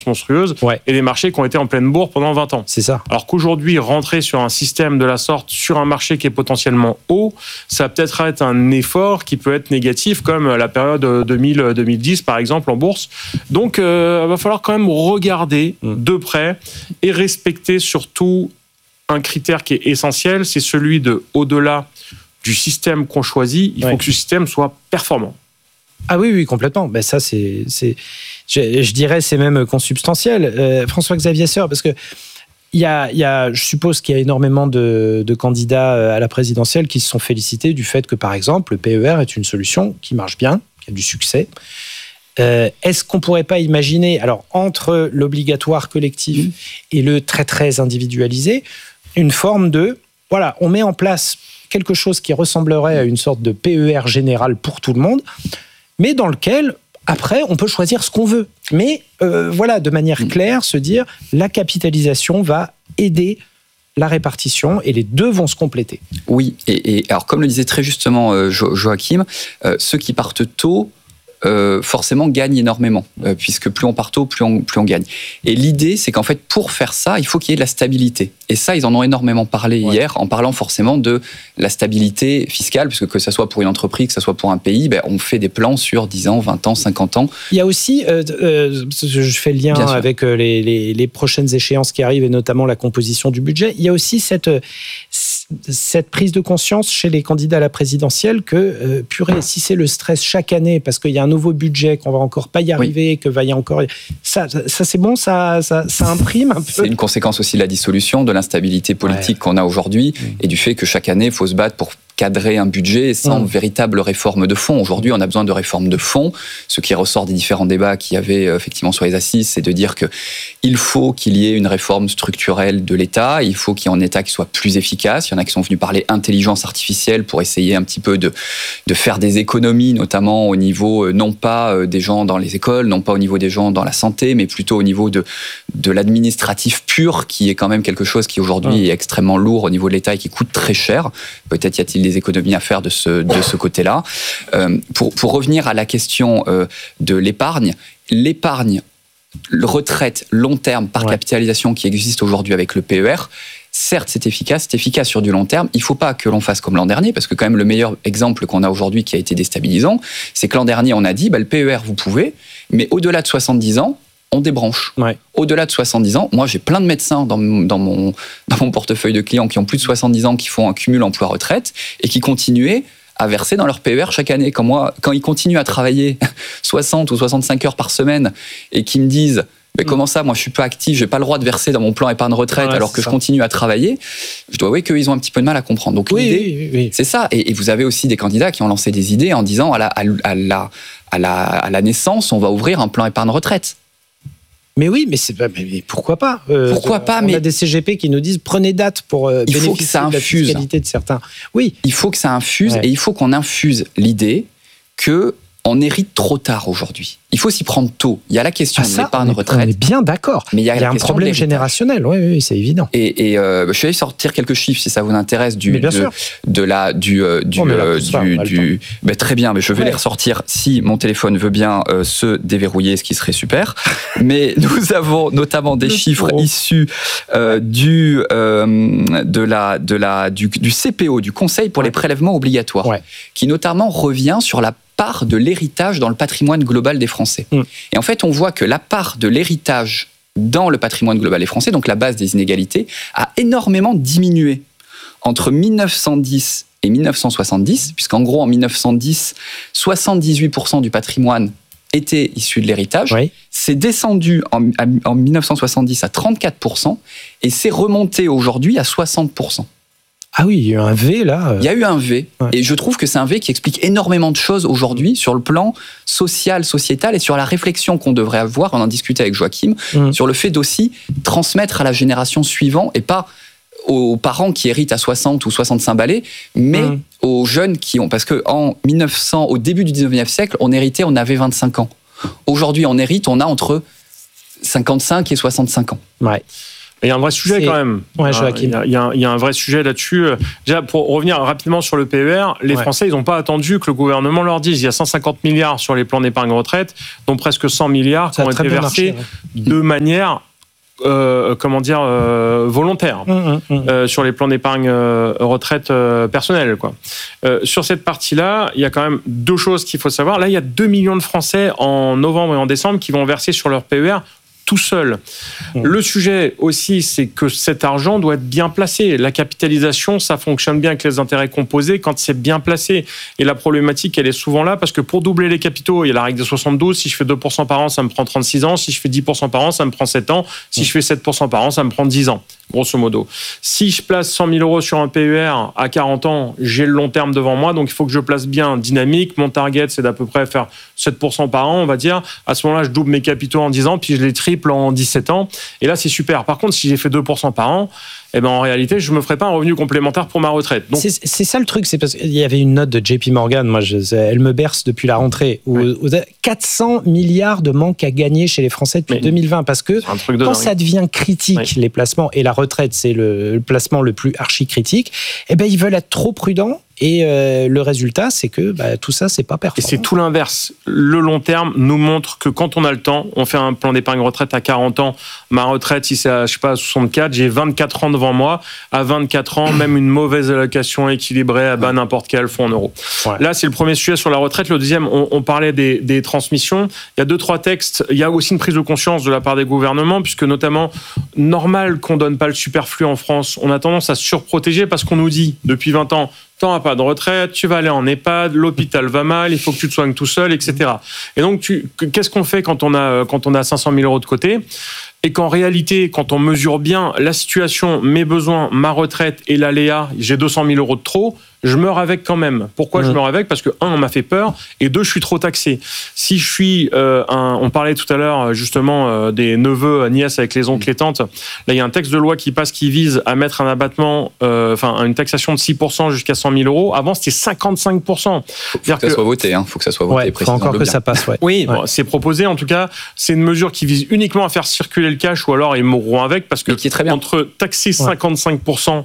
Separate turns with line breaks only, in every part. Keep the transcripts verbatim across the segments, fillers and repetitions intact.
monstrueuses ouais. et des marchés qui ont été en pleine bourre pendant vingt ans.
C'est ça.
Alors qu'aujourd'hui, rentrer sur un système de la sorte, sur un marché qui est potentiellement haut, ça va peut-être être un effort qui peut être négatif, comme la période deux mille à deux mille dix, par exemple, en bourse. Donc, euh, il va falloir quand même regarder mmh. de près et respecter surtout un critère qui est essentiel, c'est celui de, au-delà du système qu'on choisit, il ouais. faut que ce système soit performant.
Ah oui, oui, complètement. Ben ça, c'est, c'est, je, je dirais, c'est même consubstantiel. Euh, François-Xavier Seur, parce que il y a, il y a, je suppose qu'il y a énormément de, de candidats à la présidentielle qui se sont félicités du fait que, par exemple, le P E R est une solution qui marche bien, qui a du succès. Euh, est-ce qu'on pourrait pas imaginer, alors entre l'obligatoire collectif mmh. et le très très individualisé, une forme de, voilà, on met en place quelque chose qui ressemblerait à une sorte de P E R général pour tout le monde, mais dans lequel, après, on peut choisir ce qu'on veut. Mais euh, voilà, de manière claire, se dire, la capitalisation va aider la répartition et les deux vont se compléter.
Oui, et, et alors comme le disait très justement euh, jo- Joachim, euh, ceux qui partent tôt, Euh, forcément gagne énormément, euh, puisque plus on part tôt, plus on, plus on gagne. Et l'idée, c'est qu'en fait, pour faire ça, il faut qu'il y ait de la stabilité. Et ça, ils en ont énormément parlé ouais. hier, en parlant forcément de la stabilité fiscale, puisque que ce soit pour une entreprise, que ce soit pour un pays, ben, on fait des plans sur dix ans, vingt ans, cinquante ans.
Il y a aussi, euh, euh, je fais le lien avec les, les, les prochaines échéances qui arrivent, et notamment la composition du budget, il y a aussi cette, cette prise de conscience chez les candidats à la présidentielle que, euh, purée, si c'est le stress chaque année, parce qu'il y a un nouveau budget, qu'on va encore pas y arriver, oui. que va y encore... Ça, ça, ça c'est bon, ça, ça, ça imprime un peu.
C'est une conséquence aussi de la dissolution, de l'instabilité politique ouais. qu'on a aujourd'hui, mmh. et du fait que chaque année, il faut se battre pour cadrer un budget sans mmh. véritable réforme de fond. Aujourd'hui, on a besoin de réforme de fond. Ce qui ressort des différents débats qu'il y avait effectivement sur les assises, c'est de dire qu'il faut qu'il y ait une réforme structurelle de l'État, il faut qu'il y ait un État qui soit plus efficace. Il y en a qui sont venus parler intelligence artificielle pour essayer un petit peu de, de faire des économies, notamment au niveau, non pas des gens dans les écoles, non pas au niveau des gens dans la santé, mais plutôt au niveau de, de l'administratif pur, qui est quand même quelque chose qui aujourd'hui mmh. est extrêmement lourd au niveau de l'État et qui coûte très cher. Peut-être y a-t-il des économies à faire de ce, de ce côté-là. Euh, pour, pour revenir à la question euh, de l'épargne, l'épargne, retraite long terme par ouais. capitalisation qui existe aujourd'hui avec le P E R, certes c'est efficace, c'est efficace sur du long terme, il ne faut pas que l'on fasse comme l'an dernier, parce que quand même le meilleur exemple qu'on a aujourd'hui qui a été déstabilisant, c'est que l'an dernier on a dit, bah, le P E R vous pouvez, mais au-delà de soixante-dix ans, on débranche. Ouais. Au-delà de soixante-dix ans, moi j'ai plein de médecins dans, dans, mon, dans mon portefeuille de clients qui ont plus de soixante-dix ans, qui font un cumul emploi-retraite et qui continuaient à verser dans leur P E R chaque année. Quand, moi, quand ils continuent à travailler soixante ou soixante-cinq heures par semaine et qu'ils me disent mais comment ça, moi je suis pas actif, j'ai pas le droit de verser dans mon plan épargne retraite ouais, alors que ça. Je continue à travailler, je dois avouer qu'ils ont un petit peu de mal à comprendre. Donc
oui,
l'idée,
oui, oui.
c'est ça. Et, et vous avez aussi des candidats qui ont lancé des idées en disant à la, à la, à la, à la naissance, on va ouvrir un plan épargne retraite.
Mais oui, mais, c'est, mais pourquoi pas
euh, Pourquoi pas
On
mais
a des C G P qui nous disent prenez date pour euh,
il
bénéficier
faut que ça
de la
infuse.
fiscalité de certains. Oui,
il faut que ça infuse ouais. et il faut qu'on infuse l'idée que on hérite trop tard aujourd'hui. Il faut s'y prendre tôt. Il y a la question ah, ça, de l'épargne
on est,
retraite.
On est bien d'accord.
Mais il y a,
il y a un problème générationnel. Oui, oui, c'est évident.
Et, et euh, je vais aller sortir quelques chiffres si ça vous intéresse du
de,
de la du euh, du,
oh, là,
euh,
ça,
du, du ben, très bien. Mais je vais ouais. les ressortir si mon téléphone veut bien euh, se déverrouiller, ce qui serait super. Mais nous avons notamment des Le chiffres pro. issus euh, du euh, de la de la du, du C P O, du Conseil pour ouais. les prélèvements obligatoires, ouais. qui notamment revient sur la part de l'héritage dans le patrimoine global des Français. Mmh. Et en fait, on voit que la part de l'héritage dans le patrimoine global des Français, donc la base des inégalités, a énormément diminué entre mille neuf cent dix et mille neuf cent soixante-dix, puisqu'en gros, en mille neuf cent dix, soixante-dix-huit pour cent du patrimoine était issu de l'héritage. Oui. C'est descendu en, en mille neuf cent soixante-dix à trente-quatre pour cent et c'est remonté aujourd'hui à soixante pour cent.
Ah oui, il y a eu un V là.
Il y a eu un V, ouais. et je trouve que c'est un V qui explique énormément de choses aujourd'hui sur le plan social, sociétal et sur la réflexion qu'on devrait avoir. On en discutait avec Joachim mmh. sur le fait d'aussi transmettre à la génération suivante et pas aux parents qui héritent à soixante ou soixante-cinq balais, mais mmh. aux jeunes qui ont, parce que en mille neuf cents, au début du dix-neuvième siècle, on héritait, on avait vingt-cinq ans. Aujourd'hui, on hérite, on a entre cinquante-cinq et soixante-cinq ans.
Ouais.
Il y a un vrai sujet
C'est...
quand même.
Ouais,
il, y a, il, y a un, il y a un vrai sujet là-dessus. Déjà, pour revenir rapidement sur le P E R, les ouais. Français, ils n'ont pas attendu que le gouvernement leur dise il y a cent cinquante milliards sur les plans d'épargne retraite, dont presque cent milliards qui ont été versés marché, ouais. de manière euh, comment dire, euh, volontaire mmh, mmh. Euh, sur les plans d'épargne euh, retraite euh, personnelle. Quoi. Euh, sur cette partie-là, il y a quand même deux choses qu'il faut savoir. Là, il y a deux millions de Français en novembre et en décembre qui vont verser sur leur P E R tout seul. Mmh. Le sujet aussi, c'est que cet argent doit être bien placé. La capitalisation, ça fonctionne bien avec les intérêts composés quand c'est bien placé. Et la problématique, elle est souvent là, parce que pour doubler les capitaux, il y a la règle des soixante-douze. Si je fais deux pour cent par an, ça me prend trente-six ans. Si je fais dix pour cent par an, ça me prend sept ans. Si mmh. je fais sept pour cent par an, ça me prend dix ans, grosso modo. Si je place cent mille euros sur un P E R à quarante ans, j'ai le long terme devant moi, donc il faut que je place bien dynamique. Mon target, c'est d'à peu près faire sept pour cent par an, on va dire. À ce moment-là, je double mes capitaux en dix ans, puis je les triple en dix-sept ans. Et là, c'est super. Par contre, si j'ai fait deux pour cent par an, eh ben, en réalité, je ne me ferai pas un revenu complémentaire pour ma retraite. Donc...
C'est, c'est ça le truc, c'est parce qu'il y avait une note de J P Morgan, moi, je, elle me berce depuis la rentrée, où, oui. où quatre cents milliards de manque à gagner chez les Français depuis Mais deux mille vingt, parce que quand dingue. ça devient critique, oui. les placements, et la retraite, c'est le, le placement le plus archi-critique, eh ben, ils veulent être trop prudents. Et euh, le résultat, c'est que bah, tout ça, c'est pas performant.
Et c'est tout l'inverse. Le long terme nous montre que quand on a le temps, on fait un plan d'épargne retraite à quarante ans. Ma retraite, si c'est à, je sais pas, à soixante-quatre, j'ai vingt-quatre ans devant moi. À vingt-quatre ans, même une mauvaise allocation équilibrée à bas n'importe quel fonds en euros. Ouais. Là, c'est le premier sujet sur la retraite. Le deuxième, on, on parlait des, des transmissions. Il y a deux, trois textes. Il y a aussi une prise de conscience de la part des gouvernements, puisque notamment, normal qu'on donne pas le superflu en France. On a tendance à se surprotéger parce qu'on nous dit, depuis vingt ans, tu n'auras pas de retraite, tu vas aller en EHPAD, l'hôpital va mal, il faut que tu te soignes tout seul, et cetera. Et donc, tu, qu'est-ce qu'on fait quand on a, quand on a cinq cent mille euros de côté ? Et qu'en réalité, quand on mesure bien la situation, mes besoins, ma retraite et l'aléa, j'ai deux cent mille euros de trop, je meurs avec quand même. Pourquoi mmh. je meurs avec ? Parce que, un, on m'a fait peur, et deux, je suis trop taxé. Si je suis euh, un... On parlait tout à l'heure, justement, euh, des neveux, nièces avec les oncles et tantes. Là, il y a un texte de loi qui passe qui vise à mettre un abattement, euh, enfin, une taxation de six pour cent jusqu'à cent mille euros. Avant, c'était cinquante-cinq pour cent.
Faut, faut que, que ça soit voté, hein. Faut que ça soit voté.
Ouais, faut encore que bien. ça passe, ouais.
Oui,
ouais.
Bon, c'est proposé, en tout cas. C'est une mesure qui vise uniquement à faire circuler le cash, ou alors ils mourront avec, parce que
qui est très bien.
Entre taxer cinquante-cinq pour cent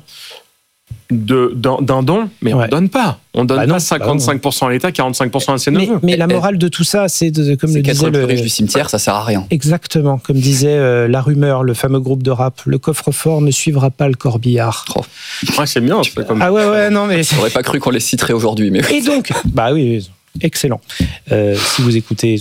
De, d'un, d'un don, mais on ne ouais. donne pas. On ne donne bah non, pas cinquante-cinq pour cent à l'État, quarante-cinq pour cent à ses neveux.
Mais, mais la morale de tout ça, c'est, de, comme
c'est
le disait le
plus riche du cimetière, ça sert à rien.
Exactement, comme disait euh, La Rumeur, le fameux groupe de rap, le coffre-fort ne suivra pas le corbillard.
Oh. Ouais, c'est bien. C'est comme...
Ah ouais, ouais, non mais.
J'aurais pas cru qu'on les citerait aujourd'hui, mais.
Et donc, bah oui, excellent. Euh, si vous écoutez.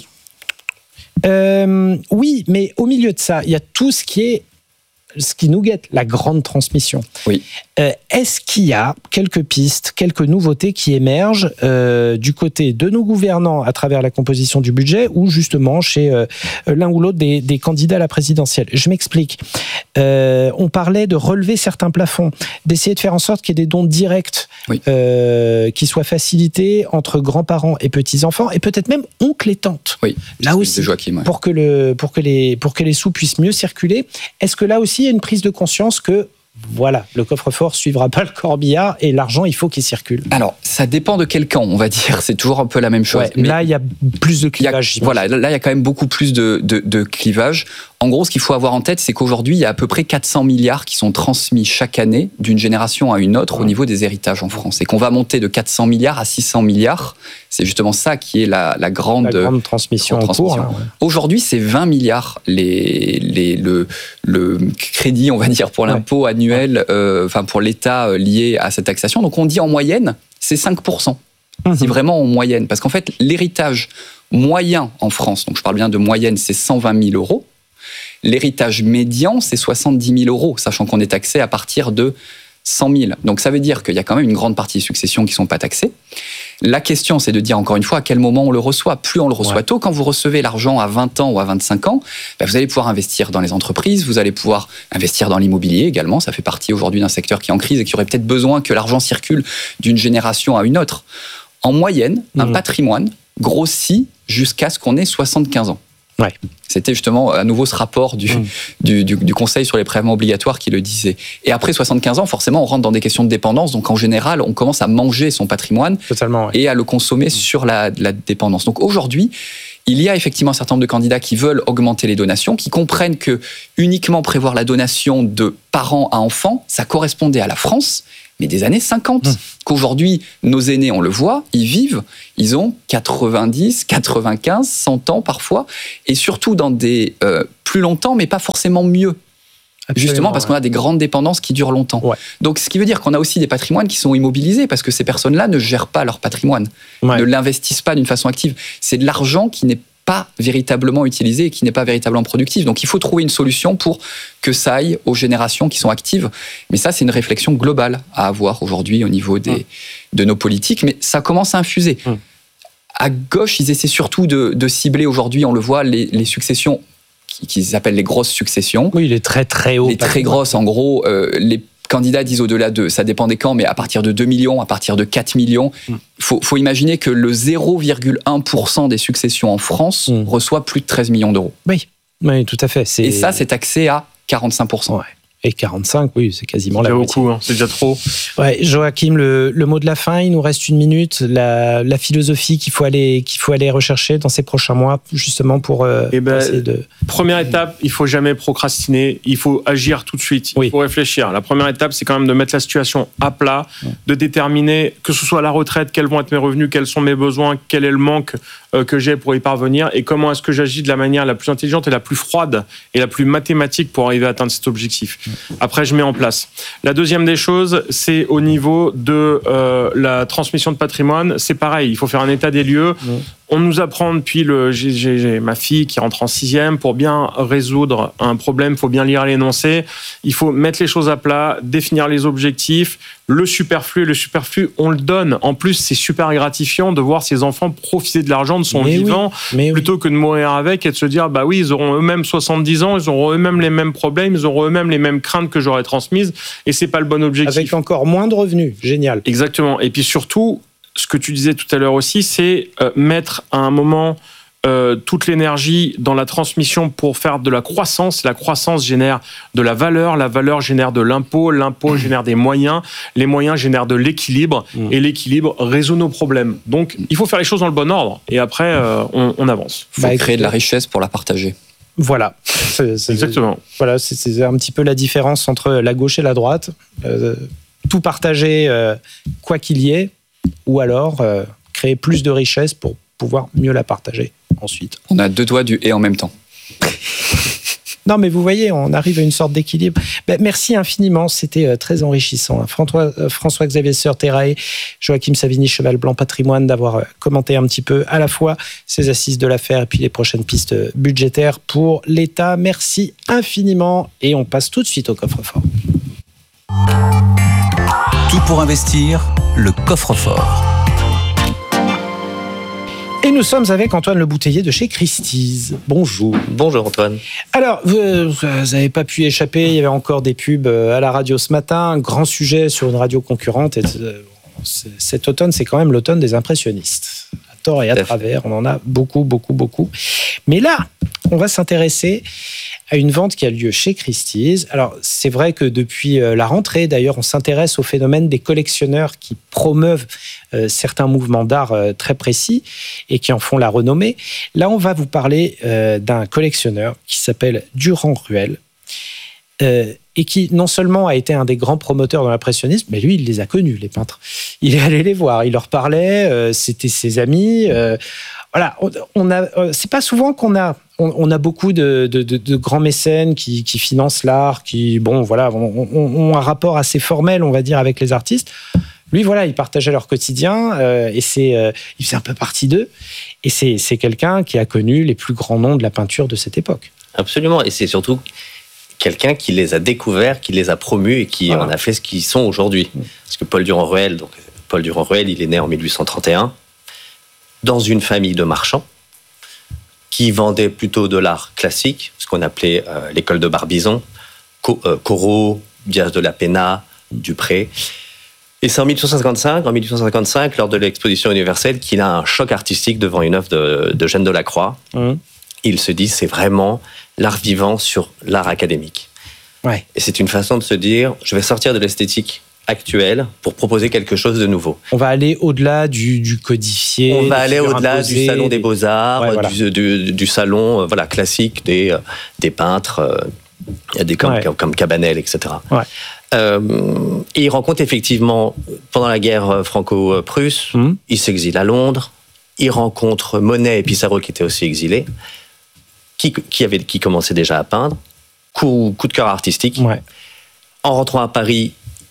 Euh, oui, mais au milieu de ça, il y a tout ce qui est ce qui nous guette, la grande transmission.
Oui.
Euh, est-ce qu'il y a quelques pistes, quelques nouveautés qui émergent euh, du côté de nos gouvernants à travers la composition du budget ou justement chez euh, l'un ou l'autre des, des candidats à la présidentielle ? Je m'explique. Euh, on parlait de relever certains plafonds, d'essayer de faire en sorte qu'il y ait des dons directs oui. euh, qui soient facilités entre grands-parents et petits-enfants et peut-être même oncles et tantes.
Oui.
Là aussi, Joachim, ouais. pour, que le, pour, que les, pour que les sous puissent mieux circuler. Est-ce que là aussi, il y a une prise de conscience que voilà, le coffre-fort suivra pas le corbillard et l'argent, il faut qu'il circule.
Alors, ça dépend de quel camp, on va dire. C'est toujours un peu la même chose.
Ouais, mais là, il y a plus de clivage.
Il y a, voilà, là, il y a quand même beaucoup plus de, de, de clivage. En gros, ce qu'il faut avoir en tête, c'est qu'aujourd'hui, il y a à peu près quatre cents milliards qui sont transmis chaque année d'une génération à une autre au niveau des héritages en France. Et qu'on va monter de quatre cents milliards à six cents milliards. C'est justement ça qui est la, la, grande,
la grande transmission, grande transmission. En cours. Là, ouais.
Aujourd'hui, c'est vingt milliards les, les, le, le crédit, on va dire, pour l'impôt ouais. annuel, euh, enfin pour l'État euh, lié à cette taxation. Donc on dit en moyenne, c'est cinq pour cent. Mmh. C'est vraiment en moyenne. Parce qu'en fait, l'héritage moyen en France, donc je parle bien de moyenne, c'est cent vingt mille euros. L'héritage médian, c'est soixante-dix mille euros, sachant qu'on est taxé à partir de cent mille. Donc ça veut dire qu'il y a quand même une grande partie des successions qui ne sont pas taxées. La question, c'est de dire encore une fois à quel moment on le reçoit. Plus on le reçoit ouais. tôt, quand vous recevez l'argent à vingt ans ou à vingt-cinq ans, ben vous allez pouvoir investir dans les entreprises, vous allez pouvoir investir dans l'immobilier également. Ça fait partie aujourd'hui d'un secteur qui est en crise et qui aurait peut-être besoin que l'argent circule d'une génération à une autre. En moyenne, mmh. un patrimoine grossit jusqu'à ce qu'on ait soixante-quinze ans.
Ouais.
C'était justement à nouveau ce rapport du, mmh. du, du, du Conseil sur les prélèvements obligatoires qui le disait. Et après soixante-quinze ans, forcément, on rentre dans des questions de dépendance. Donc en général, on commence à manger son patrimoine
Totalement, ouais.
et à le consommer mmh. sur la, la dépendance. Donc aujourd'hui, il y a effectivement un certain nombre de candidats qui veulent augmenter les donations, qui comprennent que uniquement prévoir la donation de parents à enfants, ça correspondait à la France, mais des années cinquante. Mmh. Qu'aujourd'hui, nos aînés, on le voit, ils vivent, ils ont quatre-vingt-dix, quatre-vingt-quinze, cent ans parfois, et surtout dans des euh, plus longtemps, mais pas forcément mieux. Absolument, justement parce ouais. qu'on a des grandes dépendances qui durent longtemps. Ouais. Donc, ce qui veut dire qu'on a aussi des patrimoines qui sont immobilisés parce que ces personnes-là ne gèrent pas leur patrimoine, ouais. ne l'investissent pas d'une façon active. C'est de l'argent qui n'est pas véritablement utilisé et qui n'est pas véritablement productif. Donc, il faut trouver une solution pour que ça aille aux générations qui sont actives. Mais ça, c'est une réflexion globale à avoir aujourd'hui au niveau des, ouais. de nos politiques. Mais ça commence à infuser. Ouais. À gauche, ils essaient surtout de, de cibler aujourd'hui, on le voit, les, les successions qu'ils appellent les grosses successions.
Oui, les très très hauts.
Les très grosses, en gros, euh, les candidats disent au-delà de, ça dépend des camps, mais à partir de deux millions, à partir de quatre millions, il mm. faut, faut imaginer que le zéro virgule un pour cent des successions en France mm. reçoit plus de treize millions d'euros.
Oui, oui, tout à fait. C'est...
Et ça, c'est taxé à quarante-cinq pour cent.
Ouais. Et quarante-cinq, oui, c'est quasiment
c'est
la
moitié. Beaucoup, hein, c'est déjà trop.
Ouais, Joachim, le, le mot de la fin, il nous reste une minute. La, la philosophie qu'il faut aller, qu'il faut aller rechercher dans ces prochains mois, justement pour euh,
eh ben,
essayer de...
Première étape, il faut jamais procrastiner. Il faut agir tout de suite. Il oui. faut réfléchir. La première étape, c'est quand même de mettre la situation à plat, ouais. de déterminer que ce soit à la retraite, quels vont être mes revenus, quels sont mes besoins, quel est le manque euh, que j'ai pour y parvenir et comment est-ce que j'agis de la manière la plus intelligente et la plus froide et la plus mathématique pour arriver à atteindre cet objectif. Ouais. Après, je mets en place. La deuxième des choses, c'est au niveau de euh, la transmission de patrimoine. C'est pareil, il faut faire un état des lieux. Mmh. On nous apprend depuis le... J'ai, j'ai, j'ai ma fille qui rentre en sixième. Pour bien résoudre un problème, il faut bien lire l'énoncé. Il faut mettre les choses à plat, définir les objectifs. Le superflu, le superflu, on le donne. En plus, c'est super gratifiant de voir ses enfants profiter de l'argent de son mais vivant oui, mais plutôt oui. que de mourir avec et de se dire, bah oui, ils auront eux-mêmes soixante-dix ans, ils auront eux-mêmes les mêmes problèmes, ils auront eux-mêmes les mêmes craintes que j'aurais transmises et c'est pas le bon objectif.
Avec encore moins de revenus. Génial.
Exactement. Et puis surtout, ce que tu disais tout à l'heure aussi, c'est euh, mettre à un moment euh, toute l'énergie dans la transmission pour faire de la croissance. La croissance génère de la valeur, la valeur génère de l'impôt, l'impôt génère des moyens, les moyens génèrent de l'équilibre mmh. et l'équilibre résout nos problèmes. Donc, il faut faire les choses dans le bon ordre et après, euh, on, on avance.
Il faut bah, créer de la richesse pour la partager.
Voilà. C'est, c'est,
Exactement.
Voilà, c'est, c'est un petit peu la différence entre la gauche et la droite. Euh, tout partager, euh, quoi qu'il y ait, ou alors euh, créer plus de richesse pour pouvoir mieux la partager ensuite.
On a deux doigts du « et » en même temps.
Non, mais vous voyez, on arrive à une sorte d'équilibre. Ben, merci infiniment, c'était très enrichissant. François, François-Xavier Seur-Terraet, Joachim Savigny, Cheval Blanc Patrimoine, d'avoir commenté un petit peu à la fois ces assises de l'affaire et puis les prochaines pistes budgétaires pour l'État. Merci infiniment et on passe tout de suite au coffre-fort.
Tout pour investir, le coffre-fort.
Et nous sommes avec Antoine Le Bouteiller de chez Christie's. Bonjour.
Bonjour Antoine. Alors,
vous n'avez pas pu échapper, il y avait encore des pubs à la radio ce matin, un grand sujet sur une radio concurrente. Et cet automne, c'est quand même l'automne des impressionnistes. À tort et à travers, on en a beaucoup, beaucoup, beaucoup. Mais là, on va s'intéresser à une vente qui a lieu chez Christie's. Alors, c'est vrai que depuis la rentrée, d'ailleurs, on s'intéresse au phénomène des collectionneurs qui promeuvent euh, certains mouvements d'art euh, très précis et qui en font la renommée. Là, on va vous parler euh, d'un collectionneur qui s'appelle Durand-Ruel euh, et qui non seulement a été un des grands promoteurs de l'impressionnisme, mais lui, il les a connus, les peintres. Il est allé les voir, il leur parlait, euh, c'était ses amis. Euh, voilà, on, on a, euh, c'est pas souvent qu'on a On, on a beaucoup de, de, de, de grands mécènes qui, qui financent l'art, qui, bon, voilà, ont, ont un rapport assez formel, on va dire, avec les artistes. Lui, voilà, il partageait leur quotidien euh, et c'est, euh, il faisait un peu partie d'eux. Et c'est, c'est quelqu'un qui a connu les plus grands noms de la peinture de cette époque.
Absolument, et c'est surtout quelqu'un qui les a découverts, qui les a promus et qui voilà. en a fait ce qu'ils sont aujourd'hui. Parce que Paul Durand-Ruel, donc Paul Durand-Ruel, il est né en mille huit cent trente et un dans une famille de marchands qui vendait plutôt de l'art classique, ce qu'on appelait euh, l'école de Barbizon, Co- euh, Corot, Diaz de la Pena, Dupré. Et c'est en mille huit cent cinquante-cinq, en mille huit cent cinquante-cinq, lors de l'exposition universelle, qu'il a un choc artistique devant une œuvre de, de Jeanne Delacroix. Mmh. Il se dit, c'est vraiment l'art vivant sur l'art académique.
Ouais.
Et c'est une façon de se dire, je vais sortir de l'esthétique actuelle pour proposer quelque chose de nouveau.
On va aller au-delà du, du codifié.
On va aller au-delà imposées, du salon des beaux-arts, ouais, voilà. du, du, du salon euh, voilà, classique des, des peintres, euh, des, comme, ouais. comme, comme Cabanel, et cetera. Ouais. Euh, et il rencontre effectivement, pendant la guerre franco-prusse, mmh. il s'exile à Londres, il rencontre Monet et Pissarro qui étaient aussi exilés, qui, qui, avait, qui commençaient déjà à peindre. Coup, coup de cœur artistique. Ouais. En rentrant à Paris,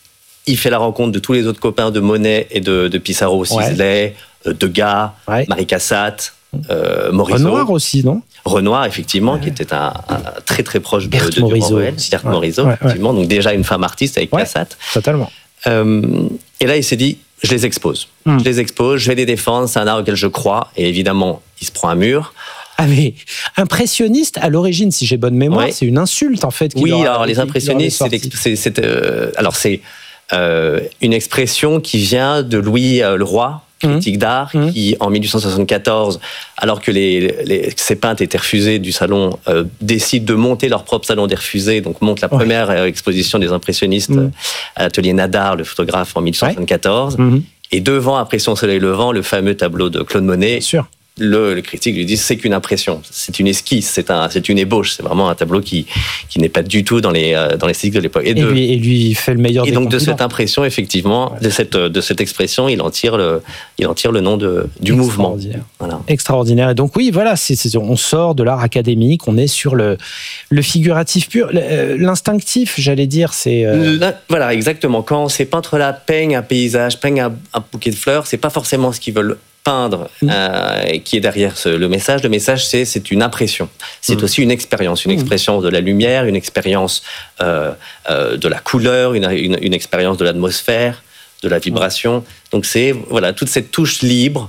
il fait la rencontre de tous les autres copains de Monet et de, de Pissarro, Sisley, ouais. Degas, ouais. Marie Cassatt, euh, Morisot.
Renoir aussi, non ?
Renoir, effectivement, ouais. qui était un, un très très proche de, de
Morisot.
Durand-Ruel. Berthe ouais. Morisot, ouais. effectivement. Donc déjà une femme artiste avec ouais. Cassatt.
Totalement.
Euh, et là, il s'est dit, je les expose. Mm. Je les expose, je vais les défendre, c'est un art auquel je crois. Et évidemment, il se prend un mur.
Ah mais impressionniste à l'origine, si j'ai bonne mémoire, ouais. c'est une insulte en fait.
Oui, alors a, les impressionnistes, c'est, c'est, c'est euh, alors c'est euh, une expression qui vient de Louis euh, le Roi, critique mmh. d'art, mmh. qui en dix-huit cent soixante-quatorze, alors que les, les, ces peintres étaient refusés du salon, euh, décident de monter leur propre salon des refusés, donc monte la première ouais. exposition des impressionnistes mmh. à l'atelier Nadar, le photographe, en dix-huit cent soixante-quatorze. Ouais. Mmh. Et devant Impression Soleil Levant, le fameux tableau de Claude Monet. Bien sûr. Le, le critique lui dit c'est qu'une impression, c'est une esquisse, c'est, un, c'est une ébauche, c'est vraiment un tableau qui, qui n'est pas du tout dans les euh, dans l'esthétique de l'époque.
Et, et, de, lui, et lui fait le meilleur.
Et
des
donc
confidents.
De cette impression, effectivement, ouais. de cette de cette expression, il en tire le il en tire le nom de du mouvement.
Voilà. Extraordinaire. Et donc oui, voilà, c'est, c'est, on sort de l'art académique, on est sur le le figuratif pur, l'instinctif, j'allais dire, c'est. Euh...
Là, voilà, exactement. Quand ces peintres-là peignent un paysage, peignent un, un bouquet de fleurs, c'est pas forcément ce qu'ils veulent peindre mmh. euh, qui est derrière ce, le message. Le message, c'est, c'est une impression. C'est mmh. aussi une expérience, une mmh. expérience de la lumière, une expérience euh, euh, de la couleur, une, une, une expérience de l'atmosphère, de la vibration. Mmh. Donc c'est voilà, toute cette touche libre,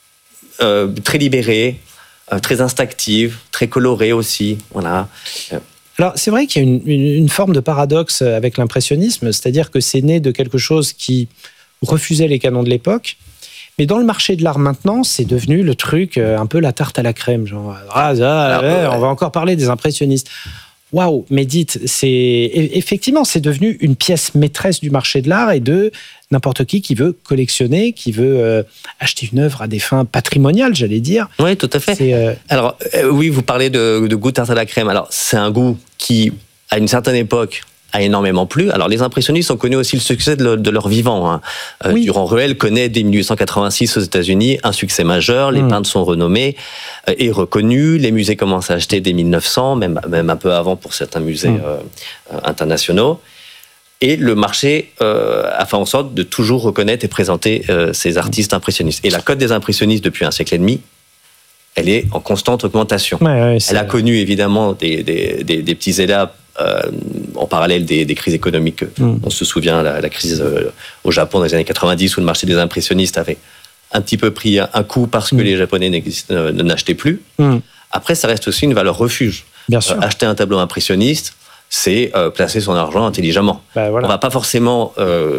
euh, très libérée, euh, très instinctive, très colorée aussi. Voilà.
Alors, c'est vrai qu'il y a une, une, une forme de paradoxe avec l'impressionnisme, c'est-à-dire que c'est né de quelque chose qui refusait les canons de l'époque. Mais dans le marché de l'art maintenant, c'est devenu le truc, euh, un peu la tarte à la crème. Genre, ah, ça, Alors, ouais, ouais. on va encore parler des impressionnistes. Waouh, mais dites, c'est, effectivement, c'est devenu une pièce maîtresse du marché de l'art et de n'importe qui qui veut collectionner, qui veut euh, acheter une œuvre à des fins patrimoniales, j'allais dire.
Oui, tout à fait. C'est, euh... Alors, euh, oui, vous parlez de, de goût tarte à la crème. Alors, c'est un goût qui, à une certaine époque, a énormément plu. Alors, les impressionnistes ont connu aussi le succès de, le, de leur vivant. Hein. Euh, oui. Durand-Ruel connaît dès dix-huit cent quatre-vingt-six aux États-Unis un succès majeur. Les mmh. peintres sont renommés euh, et reconnus. Les musées commencent à acheter dès mille neuf cents, même, même un peu avant pour certains musées mmh. euh, internationaux. Et le marché euh, a fait en sorte de toujours reconnaître et présenter euh, ces artistes impressionnistes. Et la cote des impressionnistes depuis un siècle et demi, elle est en constante augmentation. Ouais, ouais, elle a connu évidemment des, des, des, des petits états Euh, en parallèle des, des crises économiques. Mmh. On se souvient la, la crise euh, au Japon dans les années quatre-vingt-dix où le marché des impressionnistes avait un petit peu pris un coup parce que mmh. les Japonais euh, n'achetaient plus. Mmh. Après, ça reste aussi une valeur refuge.
Bien sûr.
Euh, acheter un tableau impressionniste, c'est euh, placer son argent intelligemment.
Bah, voilà.
On ne va pas forcément, euh,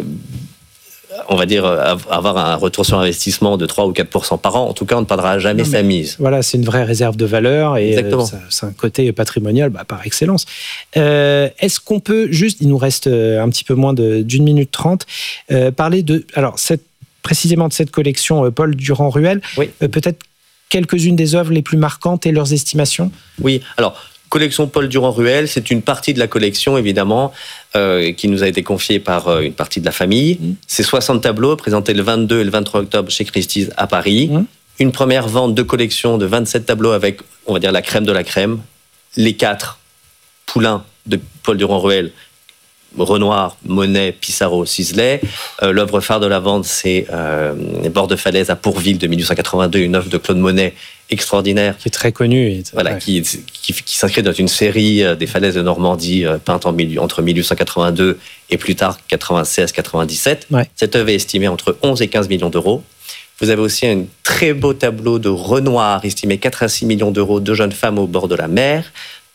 on va dire, avoir un retour sur investissement de trois ou quatre pour cent par an. En tout cas, on ne perdra jamais non, sa mise.
Voilà, c'est une vraie réserve de valeur et euh, ça, c'est un côté patrimonial bah, par excellence. Euh, est-ce qu'on peut juste, il nous reste un petit peu moins de, d'une minute trente, euh, parler de, alors cette, précisément de cette collection euh, Paul Durand-Ruel, oui. euh, peut-être quelques-unes des œuvres les plus marquantes et leurs estimations ?
Oui, alors... Collection Paul Durand-Ruel, c'est une partie de la collection, évidemment, euh, qui nous a été confiée par euh, une partie de la famille. Mmh. C'est soixante tableaux présentés le vingt-deux et le vingt-trois octobre chez Christie's à Paris. Mmh. Une première vente de collection de vingt-sept tableaux avec, on va dire, la crème de la crème. Les quatre poulains de Paul Durand-Ruel, Renoir, Monet, Pissarro, Sisley. Euh, l'œuvre phare de la vente, c'est euh, Les bords de falaise à Pourville de dix-huit cent quatre-vingt-deux, une œuvre de Claude Monet extraordinaire.
Qui est très connue. Et
voilà, ouais. qui, qui, qui s'inscrit dans une série euh, des falaises de Normandie euh, peinte en mille, entre dix-huit cent quatre-vingt-deux et plus tard quatre-vingt-seize quatre-vingt-dix-sept. Ouais. Cette œuvre est estimée entre onze et quinze millions d'euros. Vous avez aussi un très beau tableau de Renoir, estimé quatre à six millions d'euros, deux jeunes femmes au bord de la mer,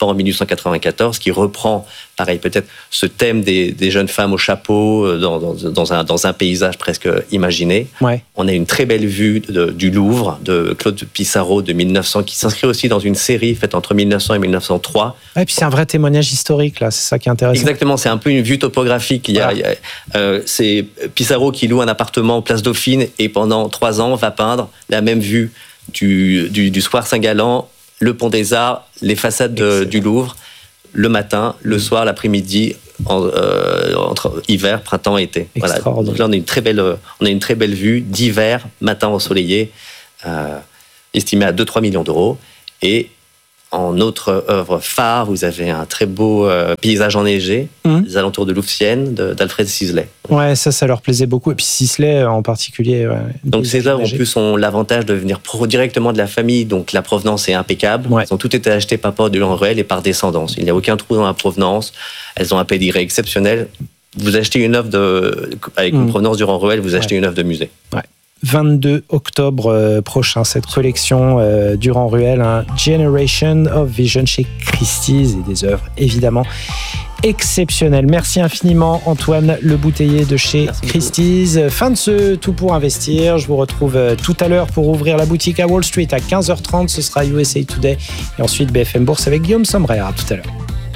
sport en mille huit cent quatre-vingt-quatorze, qui reprend, pareil, peut-être ce thème des, des jeunes femmes au chapeau dans, dans, dans, un, dans un paysage presque imaginé.
Ouais.
On a une très belle vue de, du Louvre, de Claude Pissarro de mille neuf cents, qui s'inscrit aussi dans une série faite entre mille neuf cents et mille neuf cent trois.
Et puis c'est un vrai témoignage historique, là, c'est ça qui est intéressant.
Exactement, c'est un peu une vue topographique. Il y a,
voilà.
il y a, euh, c'est Pissarro qui loue un appartement en Place Dauphine et pendant trois ans va peindre la même vue du, du, du Square Saint-Gallen, le Pont des Arts, les façades de, du Louvre, le matin, le soir, l'après-midi, en, euh, entre hiver, printemps, été. Voilà. Donc là, on a une très belle, on a une très belle vue d'hiver, matin ensoleillé, euh, estimée à deux à trois millions d'euros. Et en autre œuvre phare, vous avez un très beau euh, paysage enneigé, mmh. les alentours de Louvciennes, de, d'Alfred Sisley.
Ouais, ça, ça leur plaisait beaucoup. Et puis Sisley en particulier. Ouais,
donc ces œuvres, en plus, ont l'avantage de venir pro- directement de la famille, donc la provenance est impeccable.
Ouais.
Elles ont toutes été achetées par Paul Durand-Ruel et par descendance. Il n'y a aucun trou dans la provenance. Elles ont un pédigré exceptionnel. Vous achetez une œuvre de, avec une mmh. provenance Durand-Ruel, vous achetez ouais. une œuvre de musée.
Ouais. vingt-deux octobre euh, prochain, cette collection euh, Durand-Ruel, hein, Generation of Vision chez Christie's, et des œuvres évidemment exceptionnelles. Merci infiniment Antoine Le Bouteiller de chez Merci Christie's. Beaucoup. Fin de ce Tout pour investir. Je vous retrouve euh, tout à l'heure pour ouvrir la boutique à Wall Street à quinze heures trente. Ce sera U S A Today et ensuite B F M Bourse avec Guillaume Sommerer. À tout à l'heure.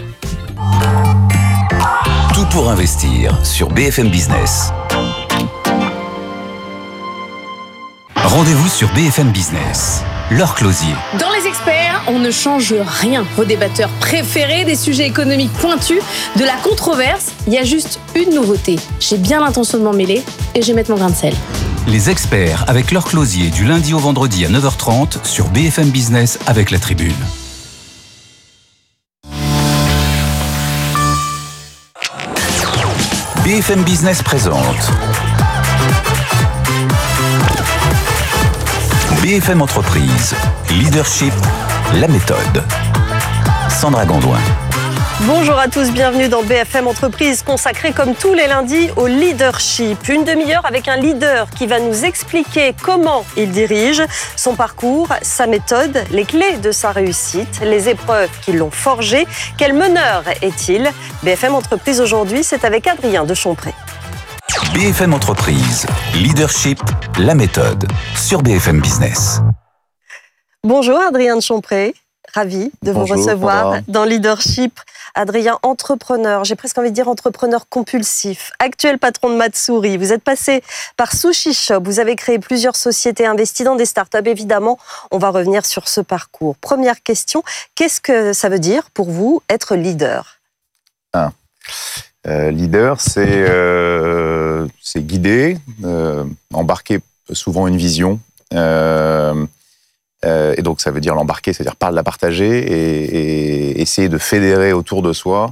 Tout pour investir sur B F M Business. Rendez-vous sur B F M Business. Laure Closier.
Dans Les Experts, on ne change rien. Vos débatteurs préférés, des sujets économiques pointus, de la controverse. Il y a juste une nouveauté. J'ai bien l'intention de m'en mêler et je vais mettre mon grain de sel.
Les Experts avec Laure Closier du lundi au vendredi à neuf heures trente sur B F M Business avec La Tribune. B F M Business présente B F M Entreprise, Leadership, la méthode. Sandra Gondouin.
Bonjour à tous, bienvenue dans B F M Entreprise, consacrée comme tous les lundis au leadership. Une demi-heure avec un leader qui va nous expliquer comment il dirige, son parcours, sa méthode, les clés de sa réussite, les épreuves qui l'ont forgé. Quel meneur est-il ? B F M Entreprise aujourd'hui, c'est avec Adrien de Chompré.
B F M Entreprise, Leadership, la méthode, sur B F M Business.
Bonjour Adrien de Chompré, ravi de
Bonjour,
vous recevoir
Sandra.
dans Leadership. Adrien, entrepreneur, j'ai presque envie de dire entrepreneur compulsif, actuel patron de Matsuri. Vous êtes passé par Sushi Shop, vous avez créé plusieurs sociétés, investi dans des startups. Évidemment, on va revenir sur ce parcours. Première question, qu'est-ce que ça veut dire pour vous être leader ?
ah. Euh, leader, c'est, euh, c'est guider, euh, embarquer souvent une vision. Euh, euh, et donc, ça veut dire l'embarquer, c'est-à-dire par la partager et, et essayer de fédérer autour de soi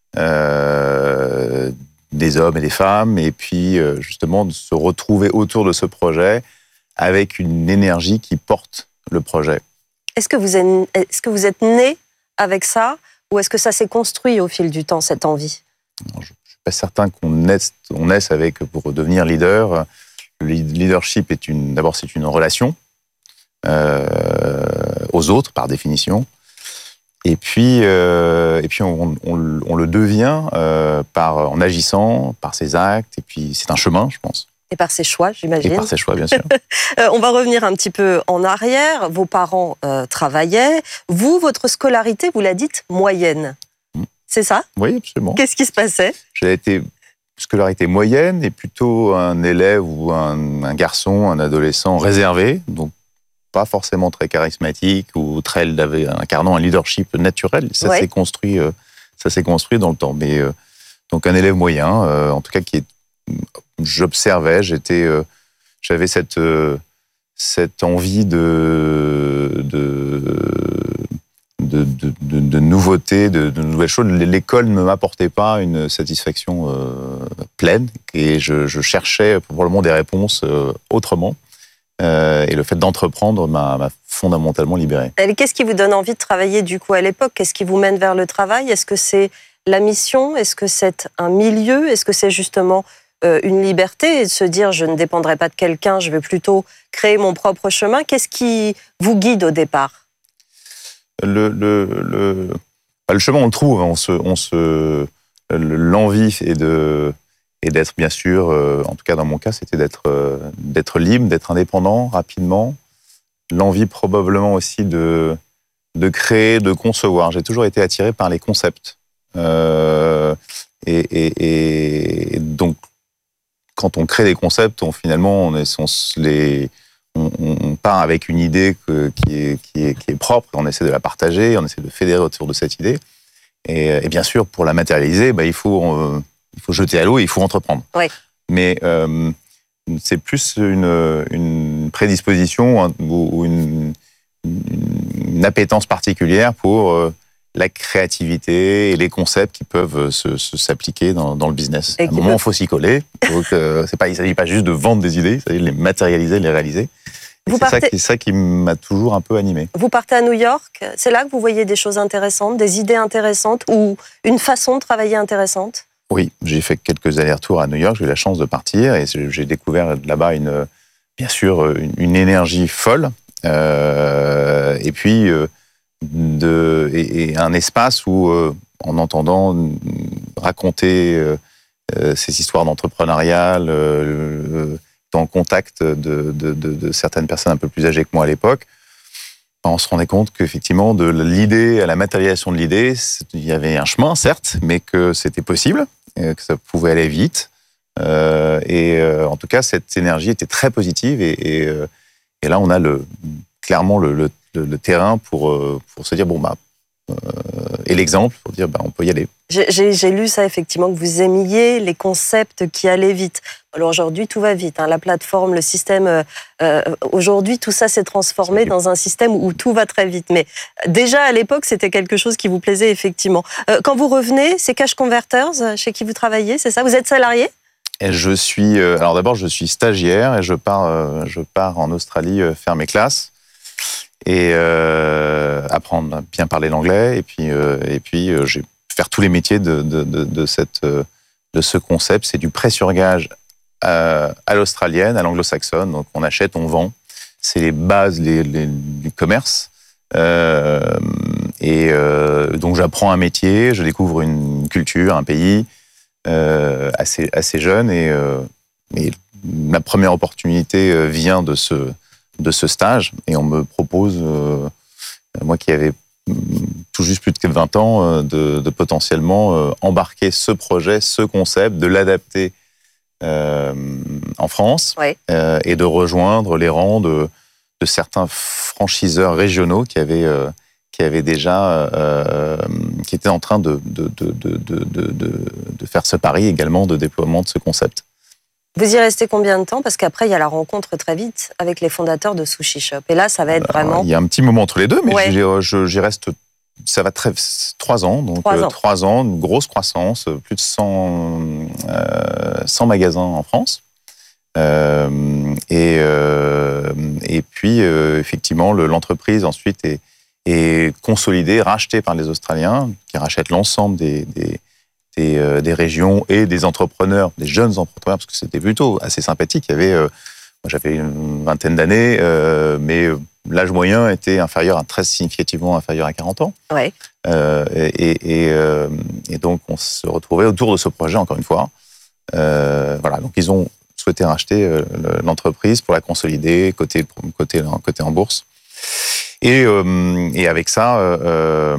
euh, des hommes et des femmes, et puis euh, justement de se retrouver autour de ce projet avec une énergie qui porte le projet.
Est-ce que vous êtes, est-ce que vous êtes né avec ça, ou est-ce que ça s'est construit au fil du temps, cette envie ?
Je ne suis pas certain qu'on naisse, on naisse avec, pour devenir leader. Le leadership est une, d'abord, c'est une relation euh, aux autres, par définition. Et puis, euh, et puis on, on, on le devient euh, par, en agissant, par ses actes. Et puis, c'est un chemin, je pense.
Et par ses choix, j'imagine.
Et par ses choix, bien sûr.
euh, on va revenir un petit peu en arrière. Vos parents euh, travaillaient. Vous, votre scolarité, vous la dites moyenne. C'est ça ?
Oui, absolument.
Qu'est-ce qui se passait ?
J'ai été scolarité moyenne et plutôt un élève ou un, un garçon, un adolescent réservé, donc pas forcément très charismatique ou très incarnant un leadership naturel. Ça ouais. s'est construit, euh, ça s'est construit dans le temps. Mais euh, donc un élève moyen, euh, en tout cas qui est, j'observais, j'étais, euh, j'avais cette euh, cette envie de de De, de, de, de nouveautés, de, de nouvelles choses. L'école ne m'apportait pas une satisfaction euh, pleine et je, je cherchais probablement des réponses euh, autrement. Euh, et le fait d'entreprendre m'a, m'a fondamentalement libéré.
Et qu'est-ce qui vous donne envie de travailler du coup à l'époque ? Qu'est-ce qui vous mène vers le travail ? Est-ce que c'est la mission ? Est-ce que c'est un milieu ? Est-ce que c'est justement euh, une liberté et de se dire je ne dépendrai pas de quelqu'un, je vais plutôt créer mon propre chemin ? Qu'est-ce qui vous guide au départ ?
Le, le, le, bah, le chemin, on le trouve. On se, on se, l'envie est de, et d'être bien sûr, euh, en tout cas dans mon cas, c'était d'être, euh, d'être libre, d'être indépendant rapidement. L'envie probablement aussi de, de créer, de concevoir. J'ai toujours été attiré par les concepts. Euh, et, et, et donc, quand on crée des concepts, on, finalement, on, est, on, les, on, on part avec une idée que, qui, est, qui, est, qui est propre, on essaie de la partager, on essaie de fédérer autour de cette idée. Et, et bien sûr, pour la matérialiser, bah, il, faut, euh, il faut jeter à l'eau et il faut entreprendre.
Oui.
Mais euh, c'est plus une, une prédisposition ou une, une appétence particulière pour euh, la créativité et les concepts qui peuvent se, se, s'appliquer dans, dans le business. Et à un moment, il peut... faut s'y coller. Donc, euh, c'est pas, il ne s'agit pas juste de vendre des idées, il s'agit de les matérialiser, de les réaliser. C'est, partez... ça qui, c'est ça qui m'a toujours un peu animé.
Vous partez à New York, c'est là que vous voyez des choses intéressantes, des idées intéressantes ou une façon de travailler intéressante?
Oui, j'ai fait quelques allers-retours à New York, j'ai eu la chance de partir et j'ai découvert là-bas, une, bien sûr, une, une énergie folle euh, et puis euh, de, et, et un espace où, euh, en entendant raconter euh, ces histoires d'entrepreneuriat, euh, en contact de, de, de, de certaines personnes un peu plus âgées que moi à l'époque, on se rendait compte qu'effectivement, de l'idée à la matérialisation de l'idée, il y avait un chemin, certes, mais que c'était possible, que ça pouvait aller vite. Euh, et euh, en tout cas, cette énergie était très positive. Et, et, euh, et là, on a le, clairement le, le, le terrain pour, euh, pour se dire, bon, bah, euh, et l'exemple pour dire, bah, on peut y aller.
J'ai, j'ai, j'ai lu ça, effectivement, que vous aimiez les concepts qui allaient vite. Alors aujourd'hui, tout va vite. Hein. La plateforme, le système... Euh, aujourd'hui, tout ça s'est transformé dans un système où tout va très vite. Mais déjà, à l'époque, c'était quelque chose qui vous plaisait, effectivement. Euh, quand vous revenez, c'est Cash Converters, chez qui vous travaillez, c'est ça? Vous êtes salarié?
Et je suis... Euh, alors d'abord, je suis stagiaire et je pars, euh, je pars en Australie euh, faire mes classes et euh, apprendre à bien parler l'anglais. Et puis, euh, et puis euh, j'ai faire tous les métiers de, de, de, de, cette, de ce concept. C'est du prêt sur gage à, à l'australienne, à l'anglo-saxonne. Donc on achète, on vend. C'est les bases les, les, du commerce. Euh, et euh, donc j'apprends un métier, je découvre une culture, un pays euh, assez, assez jeune. Et, euh, et ma première opportunité vient de ce, de ce stage. Et on me propose, euh, moi qui avais tout juste plus de vingt ans, de, de potentiellement embarquer ce projet, ce concept, de l'adapter euh, en France
ouais.
euh, et de rejoindre les rangs de, de certains franchiseurs régionaux qui avaient, euh, qui avaient déjà, euh, qui étaient en train de, de, de, de, de, de, de faire ce pari également de déploiement de ce concept.
Vous y restez combien de temps? Parce qu'après, il y a la rencontre très vite avec les fondateurs de Sushi Shop. Et là, ça va être vraiment...
Il y a un petit moment entre les deux, mais
ouais.
j'y, j'y reste... Ça va très... Trois ans. Donc,
trois ans.
Trois ans, une grosse croissance, plus de cent, euh, cent magasins en France. Euh, et, euh, et puis, euh, effectivement, le, l'entreprise, ensuite, est, est consolidée, rachetée par les Australiens, qui rachètent l'ensemble des... des Des, euh, des régions et des entrepreneurs, des jeunes entrepreneurs, parce que c'était plutôt assez sympathique. Il y avait, euh, moi j'avais une vingtaine d'années, euh, mais l'âge moyen était inférieur, à, très significativement inférieur à quarante ans.
Ouais.
Euh, et, et, euh, et donc on se retrouvait autour de ce projet, encore une fois. Euh, voilà, donc ils ont souhaité racheter euh, l'entreprise pour la consolider, côté, côté, côté en bourse. Et, euh, et avec ça, euh,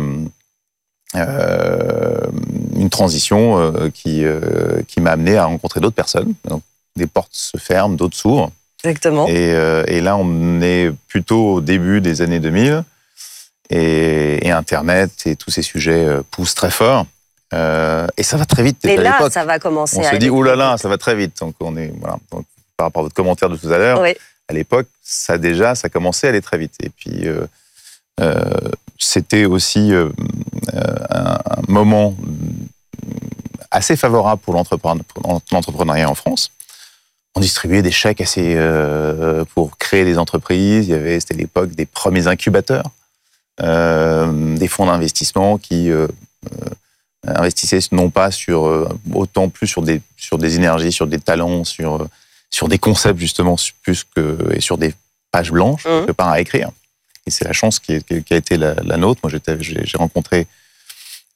euh, une transition euh, qui, euh, qui m'a amené à rencontrer d'autres personnes. Donc, des portes se ferment, d'autres s'ouvrent.
Exactement.
Et, euh, et là, on est plutôt au début des années deux mille. Et, et Internet et tous ces sujets euh, poussent très fort. Euh, et ça va très vite.
Et
à
là,
l'époque.
ça va commencer
on
à...
On se dit, oh là là, ça va très vite. Donc, on est, voilà. Donc, par rapport à votre commentaire de tout à l'heure,
oui.
à l'époque, ça déjà, ça commençait à aller très vite. Et puis... Euh, Euh, c'était aussi euh, un, un moment assez favorable pour, l'entrepreneur, pour l'entrepreneuriat en France. On distribuait des chèques assez, euh, pour créer des entreprises. Il y avait, c'était l'époque des premiers incubateurs, euh, des fonds d'investissement qui euh, euh, investissaient non pas sur, euh, autant plus sur des, sur des énergies, sur des talents, sur, sur des concepts justement, plus que, et sur des pages blanches, mmh. que par à écrire. Et c'est la chance qui, est, qui a été la, la nôtre. Moi, j'étais, j'ai, j'ai rencontré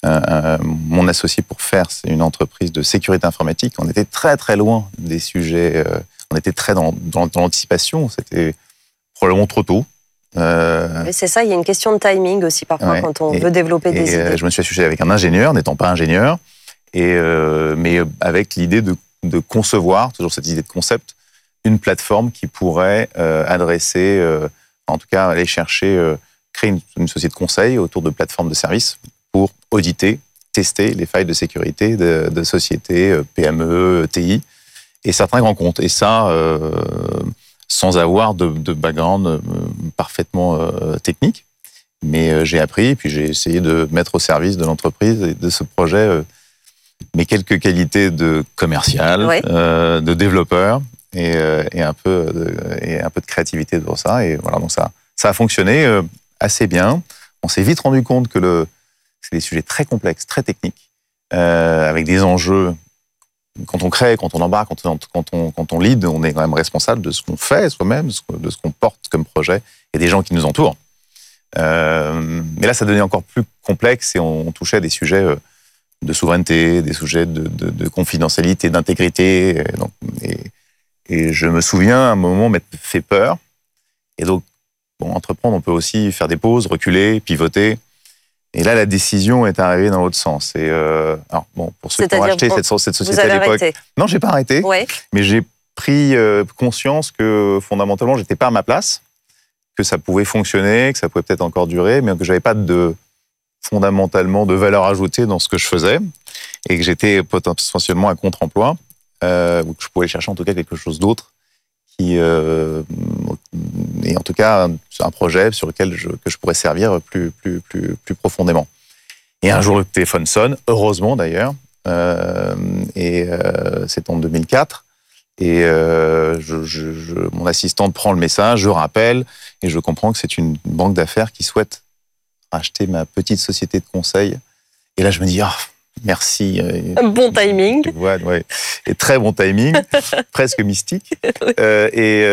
euh, mon associé pour faire, c'est une entreprise de sécurité informatique. On était très très loin des sujets, euh, on était très dans, dans, dans l'anticipation, c'était probablement trop tôt.
Euh, c'est ça, il y a une question de timing aussi parfois ouais, quand on et, veut développer des
et,
idées.
Euh, je me suis associé avec un ingénieur, n'étant pas ingénieur, et, euh, mais avec l'idée de, de concevoir, toujours cette idée de concept, une plateforme qui pourrait euh, adresser, euh, en tout cas aller chercher, euh, créer une, une société de conseil autour de plateformes de services pour auditer, tester les failles de sécurité de, de sociétés P M E, T I et certains grands comptes. Et ça, euh, sans avoir de, de background euh, parfaitement euh, technique. Mais euh, j'ai appris, et puis j'ai essayé de mettre au service de l'entreprise et de ce projet euh, mes quelques qualités de commercial, ouais. euh, de développeur, et, euh, et, un peu de, et un peu de créativité pour ça. Et voilà, donc ça, ça a fonctionné euh, assez bien. On s'est vite rendu compte que le, c'est des sujets très complexes, très techniques, euh, avec des enjeux. Quand on crée, quand on embarque, quand on, quand on, quand on lead, on est quand même responsable de ce qu'on fait soi-même, de ce qu'on porte comme projet et des gens qui nous entourent. Euh, mais là, ça devenait encore plus complexe et on, on touchait à des sujets de souveraineté, des sujets de, de, de confidentialité, d'intégrité. Et, donc, et, et je me souviens, à un moment, m'être fait peur. Et donc, bon, entreprendre, on peut aussi faire des pauses, reculer, pivoter. Et là, la décision est arrivée dans l'autre sens. Et euh, alors, bon, pour ceux qui ont acheté cette, cette société à l'époque, arrêté. non, j'ai pas arrêté. Ouais. Mais j'ai pris euh, conscience que fondamentalement, j'étais pas à ma place, que ça pouvait fonctionner, que ça pouvait peut-être encore durer, mais que j'avais pas de fondamentalement de valeur ajoutée dans ce que je faisais, et que j'étais potentiellement un contre-emploi, euh, ou que je pouvais chercher en tout cas quelque chose d'autre, qui euh, et en tout cas un projet sur lequel je, que je pourrais servir plus, plus, plus, plus profondément. Et un jour, le téléphone sonne, heureusement d'ailleurs, euh, et euh, c'est en deux mille quatre, et euh, je, je, je, mon assistante prend le message, je rappelle, et je comprends que c'est une banque d'affaires qui souhaite racheter ma petite société de conseil. Et là, je me dis, ah, oh, merci.
Un bon timing.
Ouais, ouais. Et très bon timing, presque mystique. Oui. Euh, et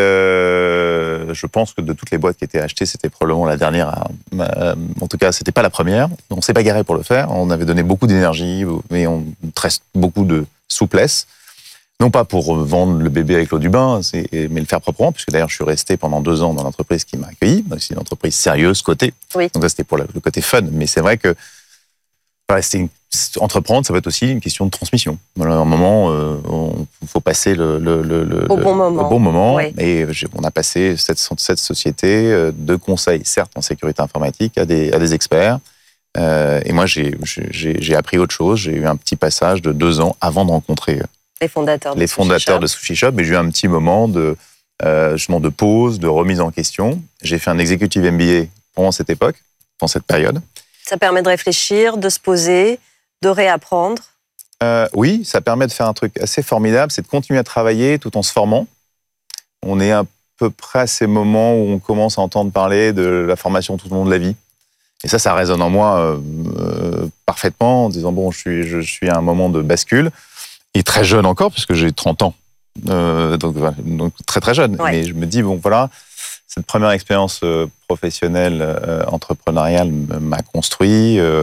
euh, je pense que de toutes les boîtes qui étaient achetées, c'était probablement la dernière. Euh, en tout cas, c'était pas la première. On ne s'est pas garé pour le faire. On avait donné beaucoup d'énergie, mais on reste beaucoup de souplesse. Non pas pour vendre le bébé avec l'eau du bain, mais le faire proprement, puisque d'ailleurs je suis resté pendant deux ans dans l'entreprise qui m'a accueilli. C'est une entreprise sérieuse, cotée. Oui. Donc ça c'était pour le côté fun. Mais c'est vrai que voilà, une, entreprendre, ça va être aussi une question de transmission. Voilà, à un moment, euh, il faut passer le, le, le,
au, bon moment.
au bon moment. Oui. Et on a passé cette, cette société de conseil, certes en sécurité informatique, à des, à des experts. Euh, et moi, j'ai, j'ai, j'ai appris autre chose. J'ai eu un petit passage de deux ans avant de rencontrer
les fondateurs de
les
Sushi
fondateurs
Shop.
de Sushi Shop, et j'ai eu un petit moment de, euh, justement de pause, de remise en question. J'ai fait un executive M B A pendant cette époque, pendant cette période.
Ça permet de réfléchir, de se poser, de réapprendre.
Euh, oui, ça permet de faire un truc assez formidable, c'est de continuer à travailler tout en se formant. On est à peu près à ces moments où on commence à entendre parler de la formation tout au long de la vie. Et ça, ça résonne en moi euh, euh, parfaitement, en disant, bon, je suis, je suis à un moment de bascule. Et très jeune encore, puisque j'ai trente ans, euh, donc, donc très très jeune. Ouais. Mais je me dis, bon voilà, cette première expérience euh, professionnelle, euh, entrepreneuriale m'a construit. Euh,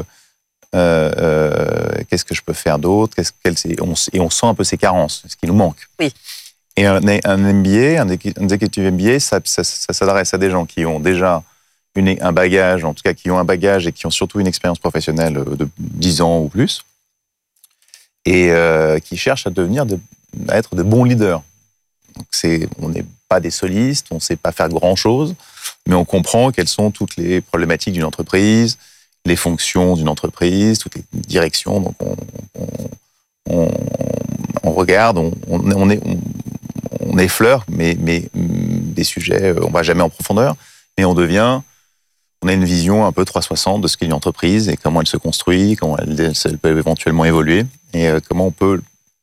euh, qu'est-ce que je peux faire d'autre qu'est-ce, quel, on, Et on sent un peu ses carences, ce qui nous manque.
Oui.
Et un, un M B A, un executive M B A, ça, ça, ça s'adresse à des gens qui ont déjà une, un bagage, en tout cas qui ont un bagage et qui ont surtout une expérience professionnelle de dix ans ou plus, et euh, qui cherchent à devenir, de, à être de bons leaders. Donc c'est, on n'est pas des solistes, on ne sait pas faire grand-chose, mais on comprend quelles sont toutes les problématiques d'une entreprise, les fonctions d'une entreprise, toutes les directions. Donc on, on, on, on regarde, on, on, est, on, on effleure, mais, mais des sujets, on ne va jamais en profondeur, mais on devient... On a une vision un peu trois cent soixante de ce qu'est une entreprise et comment elle se construit, comment elle, elle peut éventuellement évoluer et comment on peut